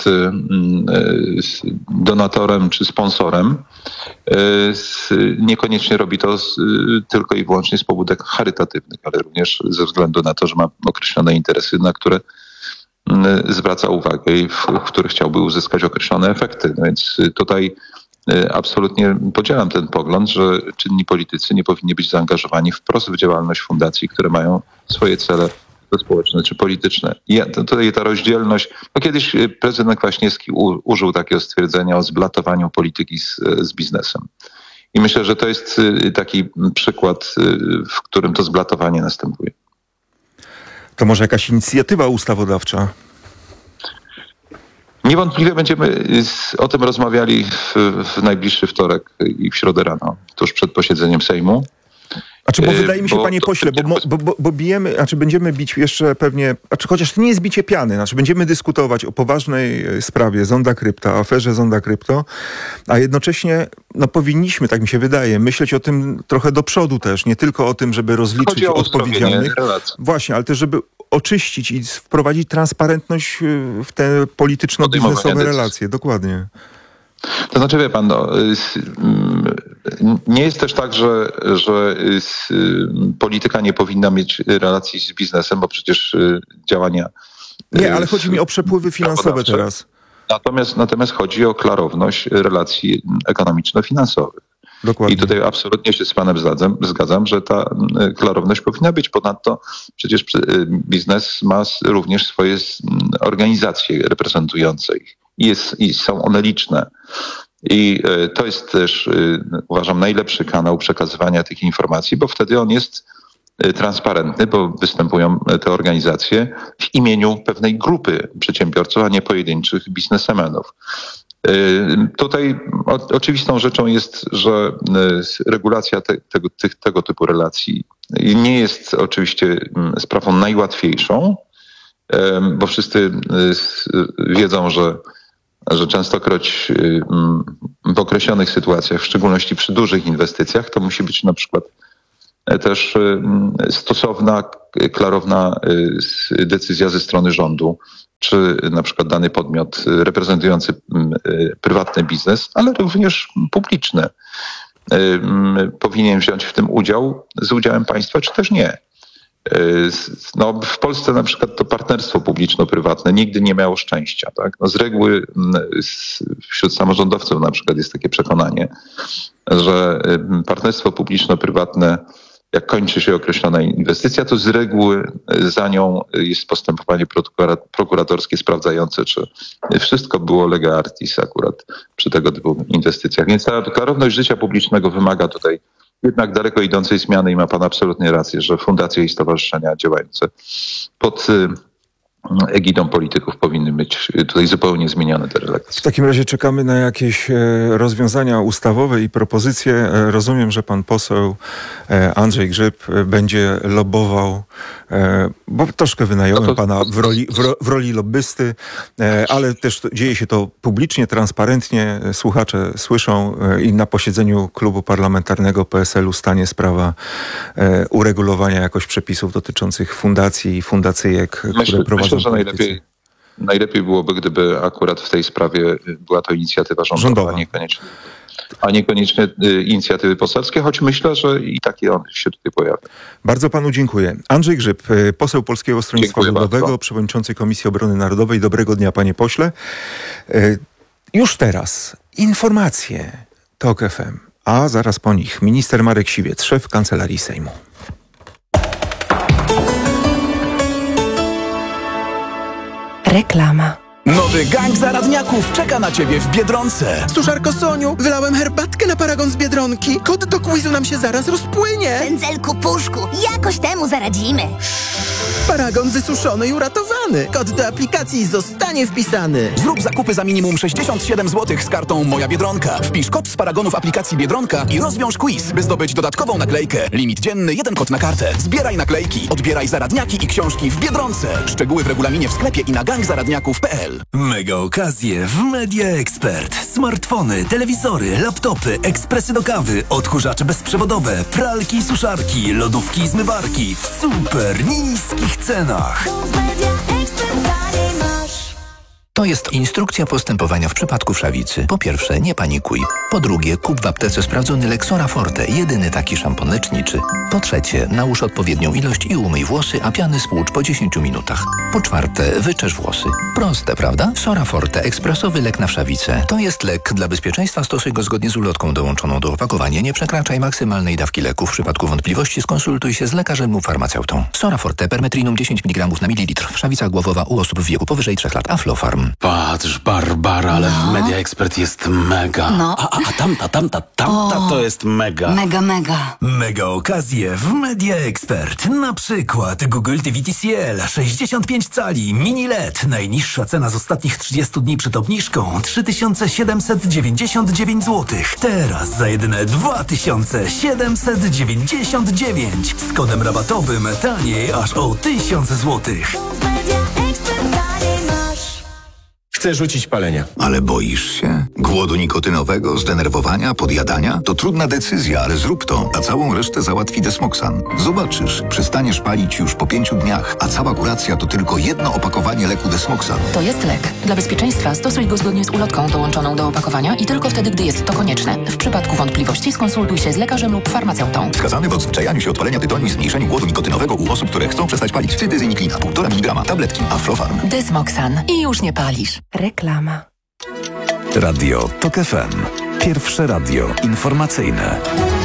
donatorem czy sponsorem, niekoniecznie robi to tylko i wyłącznie z pobudek charytatywnych, ale również ze względu na to, że ma określone interesy, na które zwraca uwagę i w których chciałby uzyskać określone efekty. No więc tutaj absolutnie podzielam ten pogląd, że czynni politycy nie powinni być zaangażowani wprost w działalność fundacji, które mają swoje cele społeczne czy polityczne. I tutaj ta rozdzielność, no kiedyś prezydent Kwaśniewski użył takiego stwierdzenia o zblatowaniu polityki z biznesem. I myślę, że to jest taki przykład, w którym to zblatowanie następuje. To może jakaś inicjatywa ustawodawcza? Niewątpliwie będziemy o tym rozmawiali w najbliższy wtorek i w środę rano, tuż przed posiedzeniem Sejmu. Bo wydaje mi się, panie pośle, bo bijemy, będziemy bić jeszcze pewnie, chociaż to nie jest bicie piany, będziemy dyskutować o poważnej sprawie Zonda Krypto, aferze Zonda Krypto, a jednocześnie powinniśmy, tak mi się wydaje, myśleć o tym trochę do przodu też, nie tylko o tym, żeby rozliczyć odpowiedzialnych. Właśnie, ale też żeby oczyścić i wprowadzić transparentność w te polityczno-biznesowe relacje. Dokładnie. To znaczy, wie pan, Nie jest też tak, że polityka nie powinna mieć relacji z biznesem, bo przecież działania... Nie, ale chodzi mi o przepływy finansowe teraz. Natomiast chodzi o klarowność relacji ekonomiczno-finansowych. Dokładnie. I tutaj absolutnie się z panem zgadzam, że ta klarowność powinna być. Ponadto przecież biznes ma również swoje organizacje reprezentujące ich i są one liczne. I to jest też, uważam, najlepszy kanał przekazywania tych informacji, bo wtedy on jest transparentny, bo występują te organizacje w imieniu pewnej grupy przedsiębiorców, a nie pojedynczych biznesmenów. Tutaj oczywistą rzeczą jest, że regulacja tego typu relacji nie jest oczywiście sprawą najłatwiejszą, bo wszyscy wiedzą, że częstokroć w określonych sytuacjach, w szczególności przy dużych inwestycjach, to musi być na przykład też stosowna, klarowna decyzja ze strony rządu, czy na przykład dany podmiot reprezentujący prywatny biznes, ale również publiczny, powinien wziąć w tym udział z udziałem państwa, czy też nie. No, w Polsce na przykład to partnerstwo publiczno-prywatne nigdy nie miało szczęścia. Tak? No, z reguły wśród samorządowców na przykład jest takie przekonanie, że partnerstwo publiczno-prywatne, jak kończy się określona inwestycja, to z reguły za nią jest postępowanie prokuratorskie sprawdzające, czy wszystko było lega artis akurat przy tego typu inwestycjach. Więc ta klarowność życia publicznego wymaga tutaj jednak daleko idącej zmiany i ma pan absolutnie rację, że fundacje i stowarzyszenia działające pod egidą polityków powinny być tutaj zupełnie zmienione te relacje. W takim razie czekamy na jakieś rozwiązania ustawowe i propozycje. Rozumiem, że pan poseł Andrzej Grzyb będzie lobbował, bo troszkę wynająłem pana w roli lobbysty, ale też dzieje się to publicznie, transparentnie. Słuchacze słyszą i na posiedzeniu klubu parlamentarnego PSL-u stanie sprawa uregulowania jakoś przepisów dotyczących fundacji i fundacyjek, które prowadzą. Myślę, że najlepiej byłoby, gdyby akurat w tej sprawie była to inicjatywa rządowa. A niekoniecznie inicjatywy poselskie, choć myślę, że i takie on się tutaj pojawia. Bardzo panu dziękuję. Andrzej Grzyb, poseł Polskiego Stronnictwa Ludowego, przewodniczący Komisji Obrony Narodowej. Dobrego dnia, panie pośle. Już teraz informacje TOK FM, a zaraz po nich minister Marek Siwiec, szef Kancelarii Sejmu. Reklama. Nowy gang zaradniaków czeka na ciebie w Biedronce. Suszarko Soniu, wylałem herbatkę na paragon z Biedronki. Kod do quizu nam się zaraz rozpłynie. Pędzelku puszku, jakoś temu zaradzimy. Paragon wysuszony i uratowany. Kod do aplikacji zostanie wpisany. Zrób zakupy za minimum 67 zł z kartą Moja Biedronka. Wpisz kod z paragonów aplikacji Biedronka i rozwiąż quiz, by zdobyć dodatkową naklejkę. Limit dzienny, 1 kod na kartę. Zbieraj naklejki, odbieraj zaradniaki i książki w Biedronce. Szczegóły w regulaminie w sklepie i na gangzaradniaków.pl. Mega okazje w Media Expert. Smartfony, telewizory, laptopy, ekspresy do kawy, odkurzacze bezprzewodowe, pralki i suszarki, lodówki i zmywarki w super niskich cenach. To jest instrukcja postępowania w przypadku wszawicy. Po pierwsze, nie panikuj. Po drugie, kup w aptece sprawdzony Lexora Forte, jedyny taki szampon leczniczy. Po trzecie, nałóż odpowiednią ilość i umyj włosy, a piany spłucz po 10 minutach. Po czwarte, wyczesz włosy. Proste, prawda? Sora Forte, ekspresowy lek na wszawicę. To jest lek. Dla bezpieczeństwa stosuj go zgodnie z ulotką dołączoną do opakowania. Nie przekraczaj maksymalnej dawki leku. W przypadku wątpliwości skonsultuj się z lekarzem lub farmaceutą. Sora Forte, permetrinum 10 mg na mililitr. Wszawica głowowa u osób w wieku powyżej 3 lat. Aflofarm. Patrz, Barbara, ale w Media Expert jest mega. A tamta to jest mega. Mega. Mega okazje w Media Expert. Na przykład Google TV TCL 65 cali, mini LED. Najniższa cena z ostatnich 30 dni przed obniżką 3799 zł. Teraz za jedyne 2799. Z kodem rabatowym taniej aż o 1000 zł. Chcesz Chcę rzucić palenie. Ale boisz się? Głodu nikotynowego, zdenerwowania, podjadania? To trudna decyzja, ale zrób to, a całą resztę załatwi Desmoxan. Zobaczysz, przestaniesz palić już po 5 dniach, a cała kuracja to tylko jedno opakowanie leku Desmoxan. To jest lek. Dla bezpieczeństwa stosuj go zgodnie z ulotką dołączoną do opakowania i tylko wtedy, gdy jest to konieczne. W przypadku wątpliwości skonsultuj się z lekarzem lub farmaceutą. Wskazany w odzwyczajaniu się od palenia tytoniu i zmniejszeniu głodu nikotynowego u osób, które chcą przestać palić. Cytyzyniklina, 1,5 mg, tabletki, Aflofarm. Desmoxan. I już nie palisz. Reklama. Radio TOK FM. Pierwsze radio informacyjne.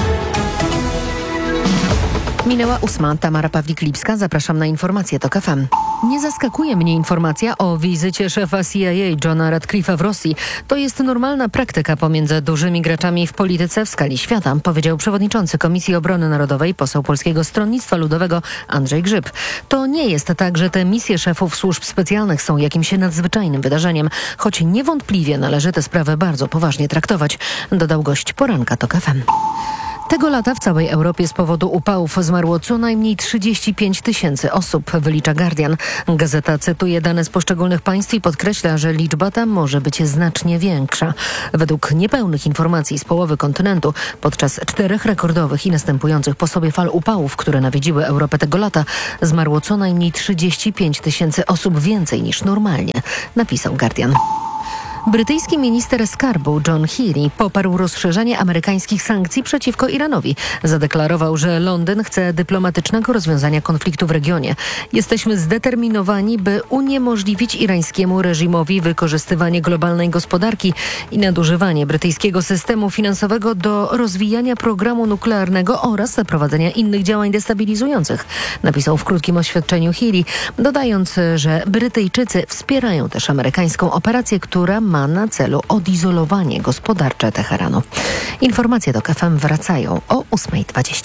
Minęła 8. Tamara Pawlik-Lipska. Zapraszam na informacje TOK FM. Nie zaskakuje mnie informacja o wizycie szefa CIA Johna Ratcliffe'a w Rosji. To jest normalna praktyka pomiędzy dużymi graczami w polityce w skali świata, powiedział przewodniczący Komisji Obrony Narodowej, poseł Polskiego Stronnictwa Ludowego Andrzej Grzyb. To nie jest tak, że te misje szefów służb specjalnych są jakimś nadzwyczajnym wydarzeniem, choć niewątpliwie należy tę sprawę bardzo poważnie traktować, dodał gość poranka TOK FM. Tego lata w całej Europie z powodu upałów zmarło co najmniej 35 000 osób, wylicza Guardian. Gazeta cytuje dane z poszczególnych państw i podkreśla, że liczba ta może być znacznie większa. Według niepełnych informacji z połowy kontynentu, podczas 4 rekordowych i następujących po sobie fal upałów, które nawiedziły Europę tego lata, zmarło co najmniej 35 000 osób więcej niż normalnie, napisał Guardian. Brytyjski minister skarbu John Healey poparł rozszerzenie amerykańskich sankcji przeciwko Iranowi. Zadeklarował, że Londyn chce dyplomatycznego rozwiązania konfliktu w regionie. Jesteśmy zdeterminowani, by uniemożliwić irańskiemu reżimowi wykorzystywanie globalnej gospodarki i nadużywanie brytyjskiego systemu finansowego do rozwijania programu nuklearnego oraz prowadzenia innych działań destabilizujących, napisał w krótkim oświadczeniu Healey, dodając, że Brytyjczycy wspierają też amerykańską operację, która ma na celu odizolowanie gospodarcze Teheranu. Informacje do KFM wracają o 8:20.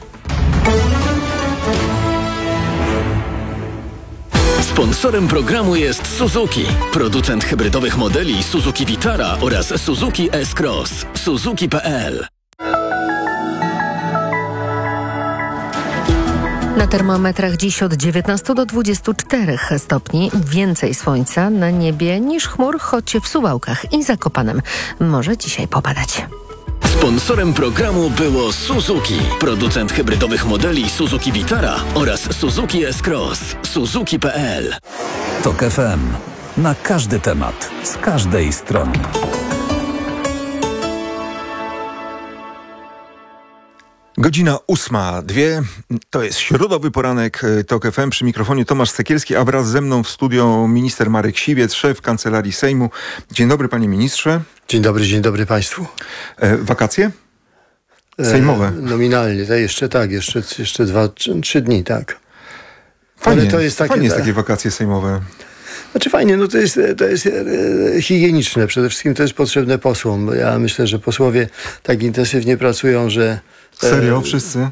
Sponsorem programu jest Suzuki, producent hybrydowych modeli Suzuki Vitara oraz Suzuki S-Cross. Suzuki.pl. Na termometrach dziś od 19 do 24 stopni. Więcej słońca na niebie niż chmur, choć w Suwałkach i Zakopanem może dzisiaj popadać. Sponsorem programu było Suzuki, producent hybrydowych modeli Suzuki Vitara oraz Suzuki S-Cross. Suzuki.pl. TOK FM. Na każdy temat, z każdej strony. Godzina 8:02. To jest środowy poranek TOK FM. Przy mikrofonie Tomasz Sekielski, a wraz ze mną w studio minister Marek Siwiec, szef Kancelarii Sejmu. Dzień dobry, panie ministrze. Dzień dobry państwu. Wakacje? Sejmowe? Nominalnie, to jeszcze 2-3 dni, tak. Fajnie, ale to jest takie, fajnie jest takie wakacje sejmowe. Znaczy fajnie, no to jest higieniczne. Przede wszystkim to jest potrzebne posłom. Ja myślę, że posłowie tak intensywnie pracują, że... Serio? Wszyscy?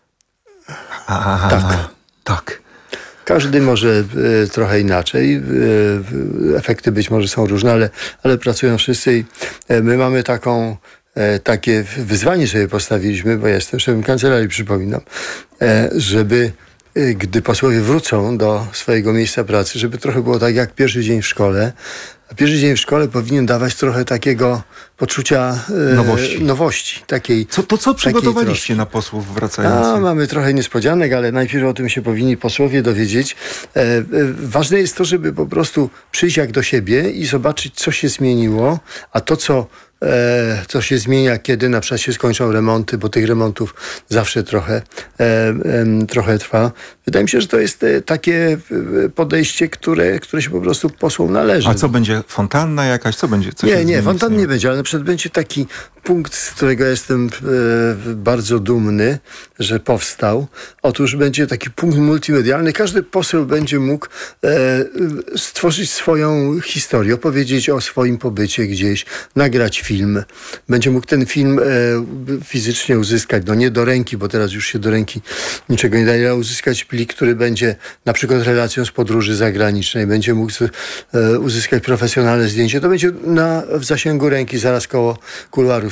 Tak. Każdy może trochę inaczej. Efekty być może są różne, ale pracują wszyscy i my mamy takie wyzwanie sobie postawiliśmy, bo ja jestem szefem kancelarii, przypominam, żeby gdy posłowie wrócą do swojego miejsca pracy, żeby trochę było tak jak pierwszy dzień w szkole. A pierwszy dzień w szkole powinien dawać trochę takiego poczucia nowości. Co przygotowaliście na posłów wracających? Mamy trochę niespodzianek, ale najpierw o tym się powinni posłowie dowiedzieć. Ważne jest to, żeby po prostu przyjść jak do siebie i zobaczyć, co się zmieniło, a to, co się zmienia, kiedy na przykład się skończą remonty, bo tych remontów zawsze trochę trwa. Wydaje mi się, że to jest takie podejście, które się po prostu posłom należy. A co będzie? Fontanna jakaś? Co będzie? Nie, fontanny nie będzie, ale na przykład będzie taki punkt, z którego jestem bardzo dumny, że powstał. Otóż będzie taki punkt multimedialny. Każdy poseł będzie mógł stworzyć swoją historię, opowiedzieć o swoim pobycie gdzieś, nagrać film. Będzie mógł ten film fizycznie uzyskać, nie do ręki, bo teraz już się do ręki niczego nie daje, ale uzyskać plik, który będzie na przykład relacją z podróży zagranicznej. Będzie mógł uzyskać profesjonalne zdjęcie. To będzie w zasięgu ręki, zaraz koło kuluarów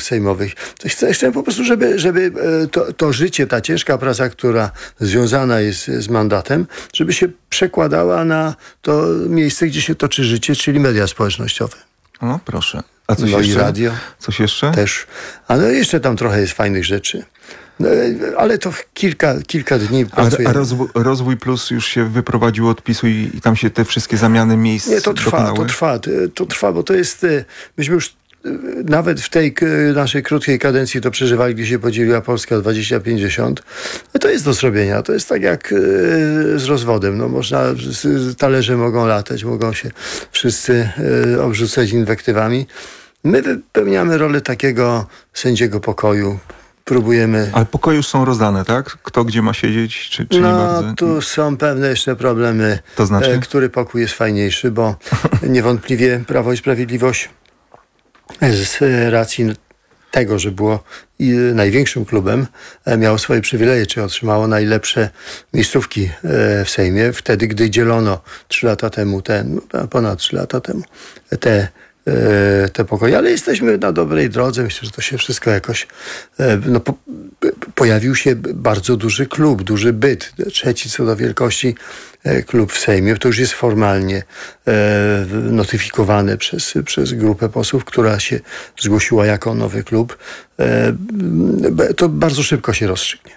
sejmowych. Chcę po prostu, żeby to życie, ta ciężka praca, która związana jest z mandatem, żeby się przekładała na to miejsce, gdzie się toczy życie, czyli media społecznościowe. No proszę. A coś no jeszcze? I radio. Coś jeszcze? Też. Ale jeszcze tam trochę jest fajnych rzeczy. No, ale to kilka dni pracujemy. A Rozwój Plus już się wyprowadził od PiS-u i tam się te wszystkie zamiany miejsc Nie, to trwa, bo to jest... Myśmy już nawet w tej naszej krótkiej kadencji to przeżywali, gdzie się podzieliła Polska 20-50. To jest do zrobienia. To jest tak jak z rozwodem. No, talerze mogą latać, mogą się wszyscy obrzucać inwektywami. My wypełniamy rolę takiego sędziego pokoju. Próbujemy... Ale pokoje już są rozdane, tak? Kto gdzie ma siedzieć, czy nie bardzo? No, tu są pewne jeszcze problemy. To znaczy? Który pokój jest fajniejszy, bo niewątpliwie Prawo i Sprawiedliwość z racji tego, że było największym klubem, miało swoje przywileje, czy otrzymało najlepsze miejscówki w Sejmie, wtedy, gdy dzielono 3 lata temu, ponad 3 lata temu, te pokoje, ale jesteśmy na dobrej drodze. Myślę, że to się wszystko jakoś... pojawił się bardzo duży klub, duży byt. 3. co do wielkości klub w Sejmie. To już jest formalnie notyfikowane przez grupę posłów, która się zgłosiła jako nowy klub. To bardzo szybko się rozstrzygnie.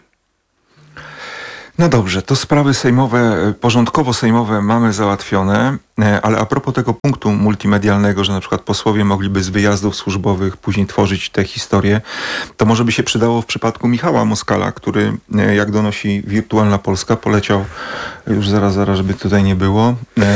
No dobrze, to sprawy sejmowe, porządkowo sejmowe mamy załatwione, ale a propos tego punktu multimedialnego, że na przykład posłowie mogliby z wyjazdów służbowych później tworzyć te historie, to może by się przydało w przypadku Michała Moskala, który, jak donosi Wirtualna Polska, poleciał już zaraz, żeby tutaj nie było,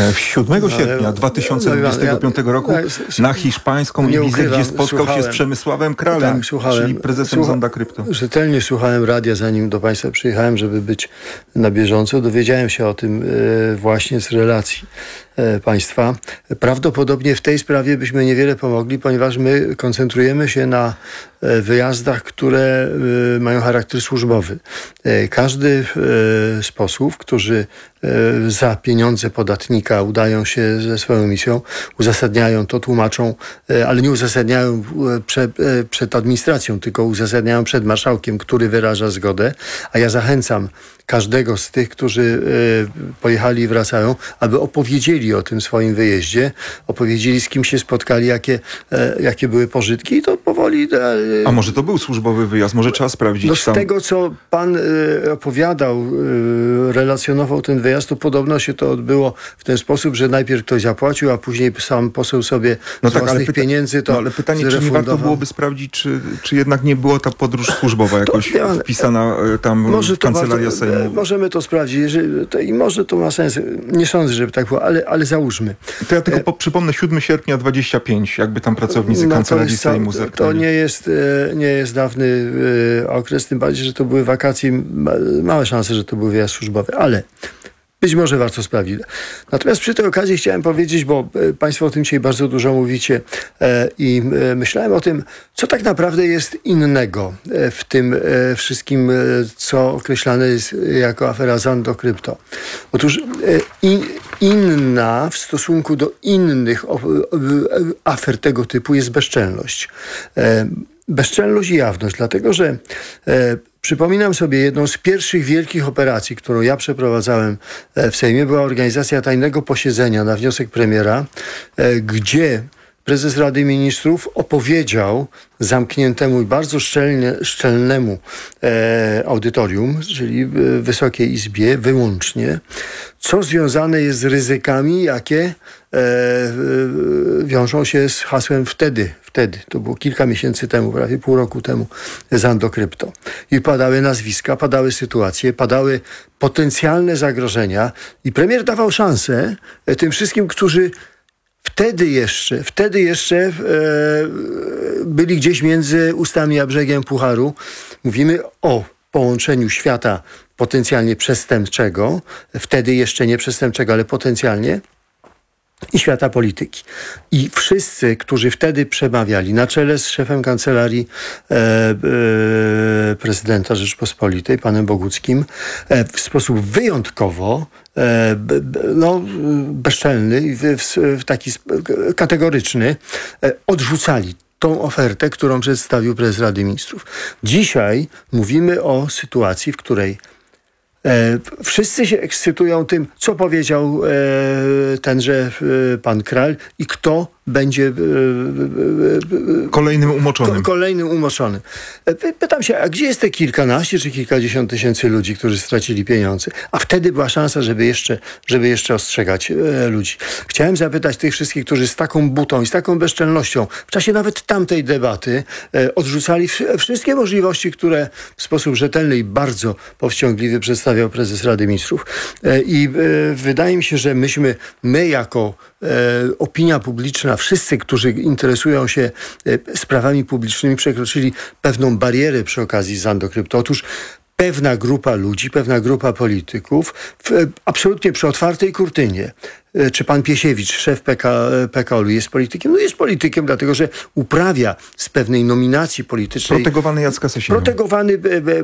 7 sierpnia 2025 roku na hiszpańską Ibizę, gdzie spotkał się z Przemysławem Kralem, czyli prezesem Zonda Krypto. Rzetelnie słuchałem radia, zanim do Państwa przyjechałem, żeby być na bieżąco. Dowiedziałem się o tym właśnie z relacji państwa. Prawdopodobnie w tej sprawie byśmy niewiele pomogli, ponieważ my koncentrujemy się na wyjazdach, które mają charakter służbowy. Każdy z posłów, którzy za pieniądze podatnika udają się ze swoją misją, uzasadniają to, tłumaczą, ale nie uzasadniają przed administracją, tylko uzasadniają przed marszałkiem, który wyraża zgodę, a ja zachęcam każdego z tych, którzy pojechali i wracają, aby opowiedzieli o tym swoim wyjeździe, opowiedzieli, z kim się spotkali, jakie były pożytki i to powoli... A może to był służbowy wyjazd? Może trzeba sprawdzić No z tego, co pan opowiadał, relacjonował ten wyjazd, to podobno się to odbyło w ten sposób, że najpierw ktoś zapłacił, a później sam poseł sobie z własnych pieniędzy to ale pytanie, czy nie warto byłoby sprawdzić, czy jednak nie była ta podróż służbowa jakoś wpisana tam w Kancelaria Sejmu? Możemy to sprawdzić i może to ma sens. Nie sądzę, żeby tak było, ale załóżmy. To ja tylko przypomnę 7 sierpnia 25, jakby tam pracownicy Kancelarii Sejmu zerknęli. To nie jest dawny okres, tym bardziej, że to były wakacje. Małe szanse, że to był wyjazd służbowy, ale być może warto sprawdzić. Natomiast przy tej okazji chciałem powiedzieć, bo Państwo o tym dzisiaj bardzo dużo mówicie i myślałem o tym, co tak naprawdę jest innego w tym wszystkim, co określane jest jako afera Zando Krypto. Otóż inna w stosunku do innych afer tego typu jest bezczelność. Bezczelność i jawność, dlatego że przypominam sobie, jedną z pierwszych wielkich operacji, którą ja przeprowadzałem w Sejmie, była organizacja tajnego posiedzenia na wniosek premiera, gdzie prezes Rady Ministrów opowiedział zamkniętemu i bardzo szczelnemu audytorium, czyli Wysokiej Izbie wyłącznie, co związane jest z ryzykami, jakie wiążą się z hasłem wtedy, to było kilka miesięcy temu, prawie pół roku temu, Zando Krypto. I padały nazwiska, padały sytuacje, padały potencjalne zagrożenia i premier dawał szansę tym wszystkim, którzy wtedy jeszcze byli gdzieś między ustami a brzegiem pucharu. Mówimy o połączeniu świata potencjalnie przestępczego, wtedy jeszcze nie przestępczego, ale potencjalnie, i świata polityki. I wszyscy, którzy wtedy przemawiali, na czele z szefem kancelarii prezydenta Rzeczypospolitej, panem Boguckim, w sposób wyjątkowo bezczelny i taki kategoryczny, odrzucali tą ofertę, którą przedstawił prezes Rady Ministrów. Dzisiaj mówimy o sytuacji, w której wszyscy się ekscytują tym, co powiedział tenże pan Kral i kto będzie kolejnym umoczonym. Kolejnym umoczonym. Pytam się, a gdzie jest te kilkanaście czy kilkadziesiąt tysięcy ludzi, którzy stracili pieniądze? A wtedy była szansa, żeby jeszcze ostrzegać ludzi. Chciałem zapytać tych wszystkich, którzy z taką butą i z taką bezczelnością w czasie nawet tamtej debaty odrzucali wszystkie możliwości, które w sposób rzetelny i bardzo powściągliwy przedstawiał prezes Rady Ministrów. I wydaje mi się, że my jako opinia publiczna, wszyscy, którzy interesują się sprawami publicznymi, przekroczyli pewną barierę przy okazji Zando Krypto. Otóż pewna grupa ludzi, pewna grupa polityków absolutnie przy otwartej kurtynie. Czy pan Piesiewicz, szef PKO-u jest politykiem? No jest politykiem, dlatego że uprawia z pewnej nominacji politycznej... Protegowany Jacka Sasina. Protegowany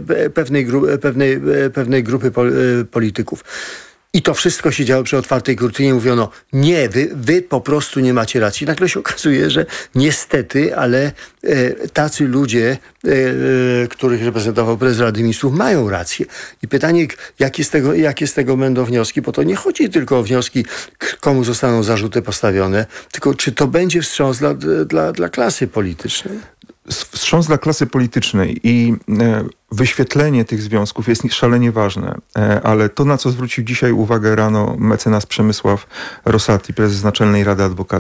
pewnej grupy polityków. I to wszystko się działo przy otwartej kurtynie. Mówiono, nie, wy po prostu nie macie racji. Nagle się okazuje, że niestety, ale tacy ludzie, których reprezentował prezes Rady Ministrów, mają rację. I pytanie, jakie z tego będą wnioski, bo to nie chodzi tylko o wnioski, komu zostaną zarzuty postawione, tylko czy to będzie wstrząs dla klasy politycznej. Wstrząs dla klasy politycznej i wyświetlenie tych związków jest szalenie ważne, ale to, na co zwrócił dzisiaj uwagę rano mecenas Przemysław Rosati, prezes Naczelnej Rady Adwokatów,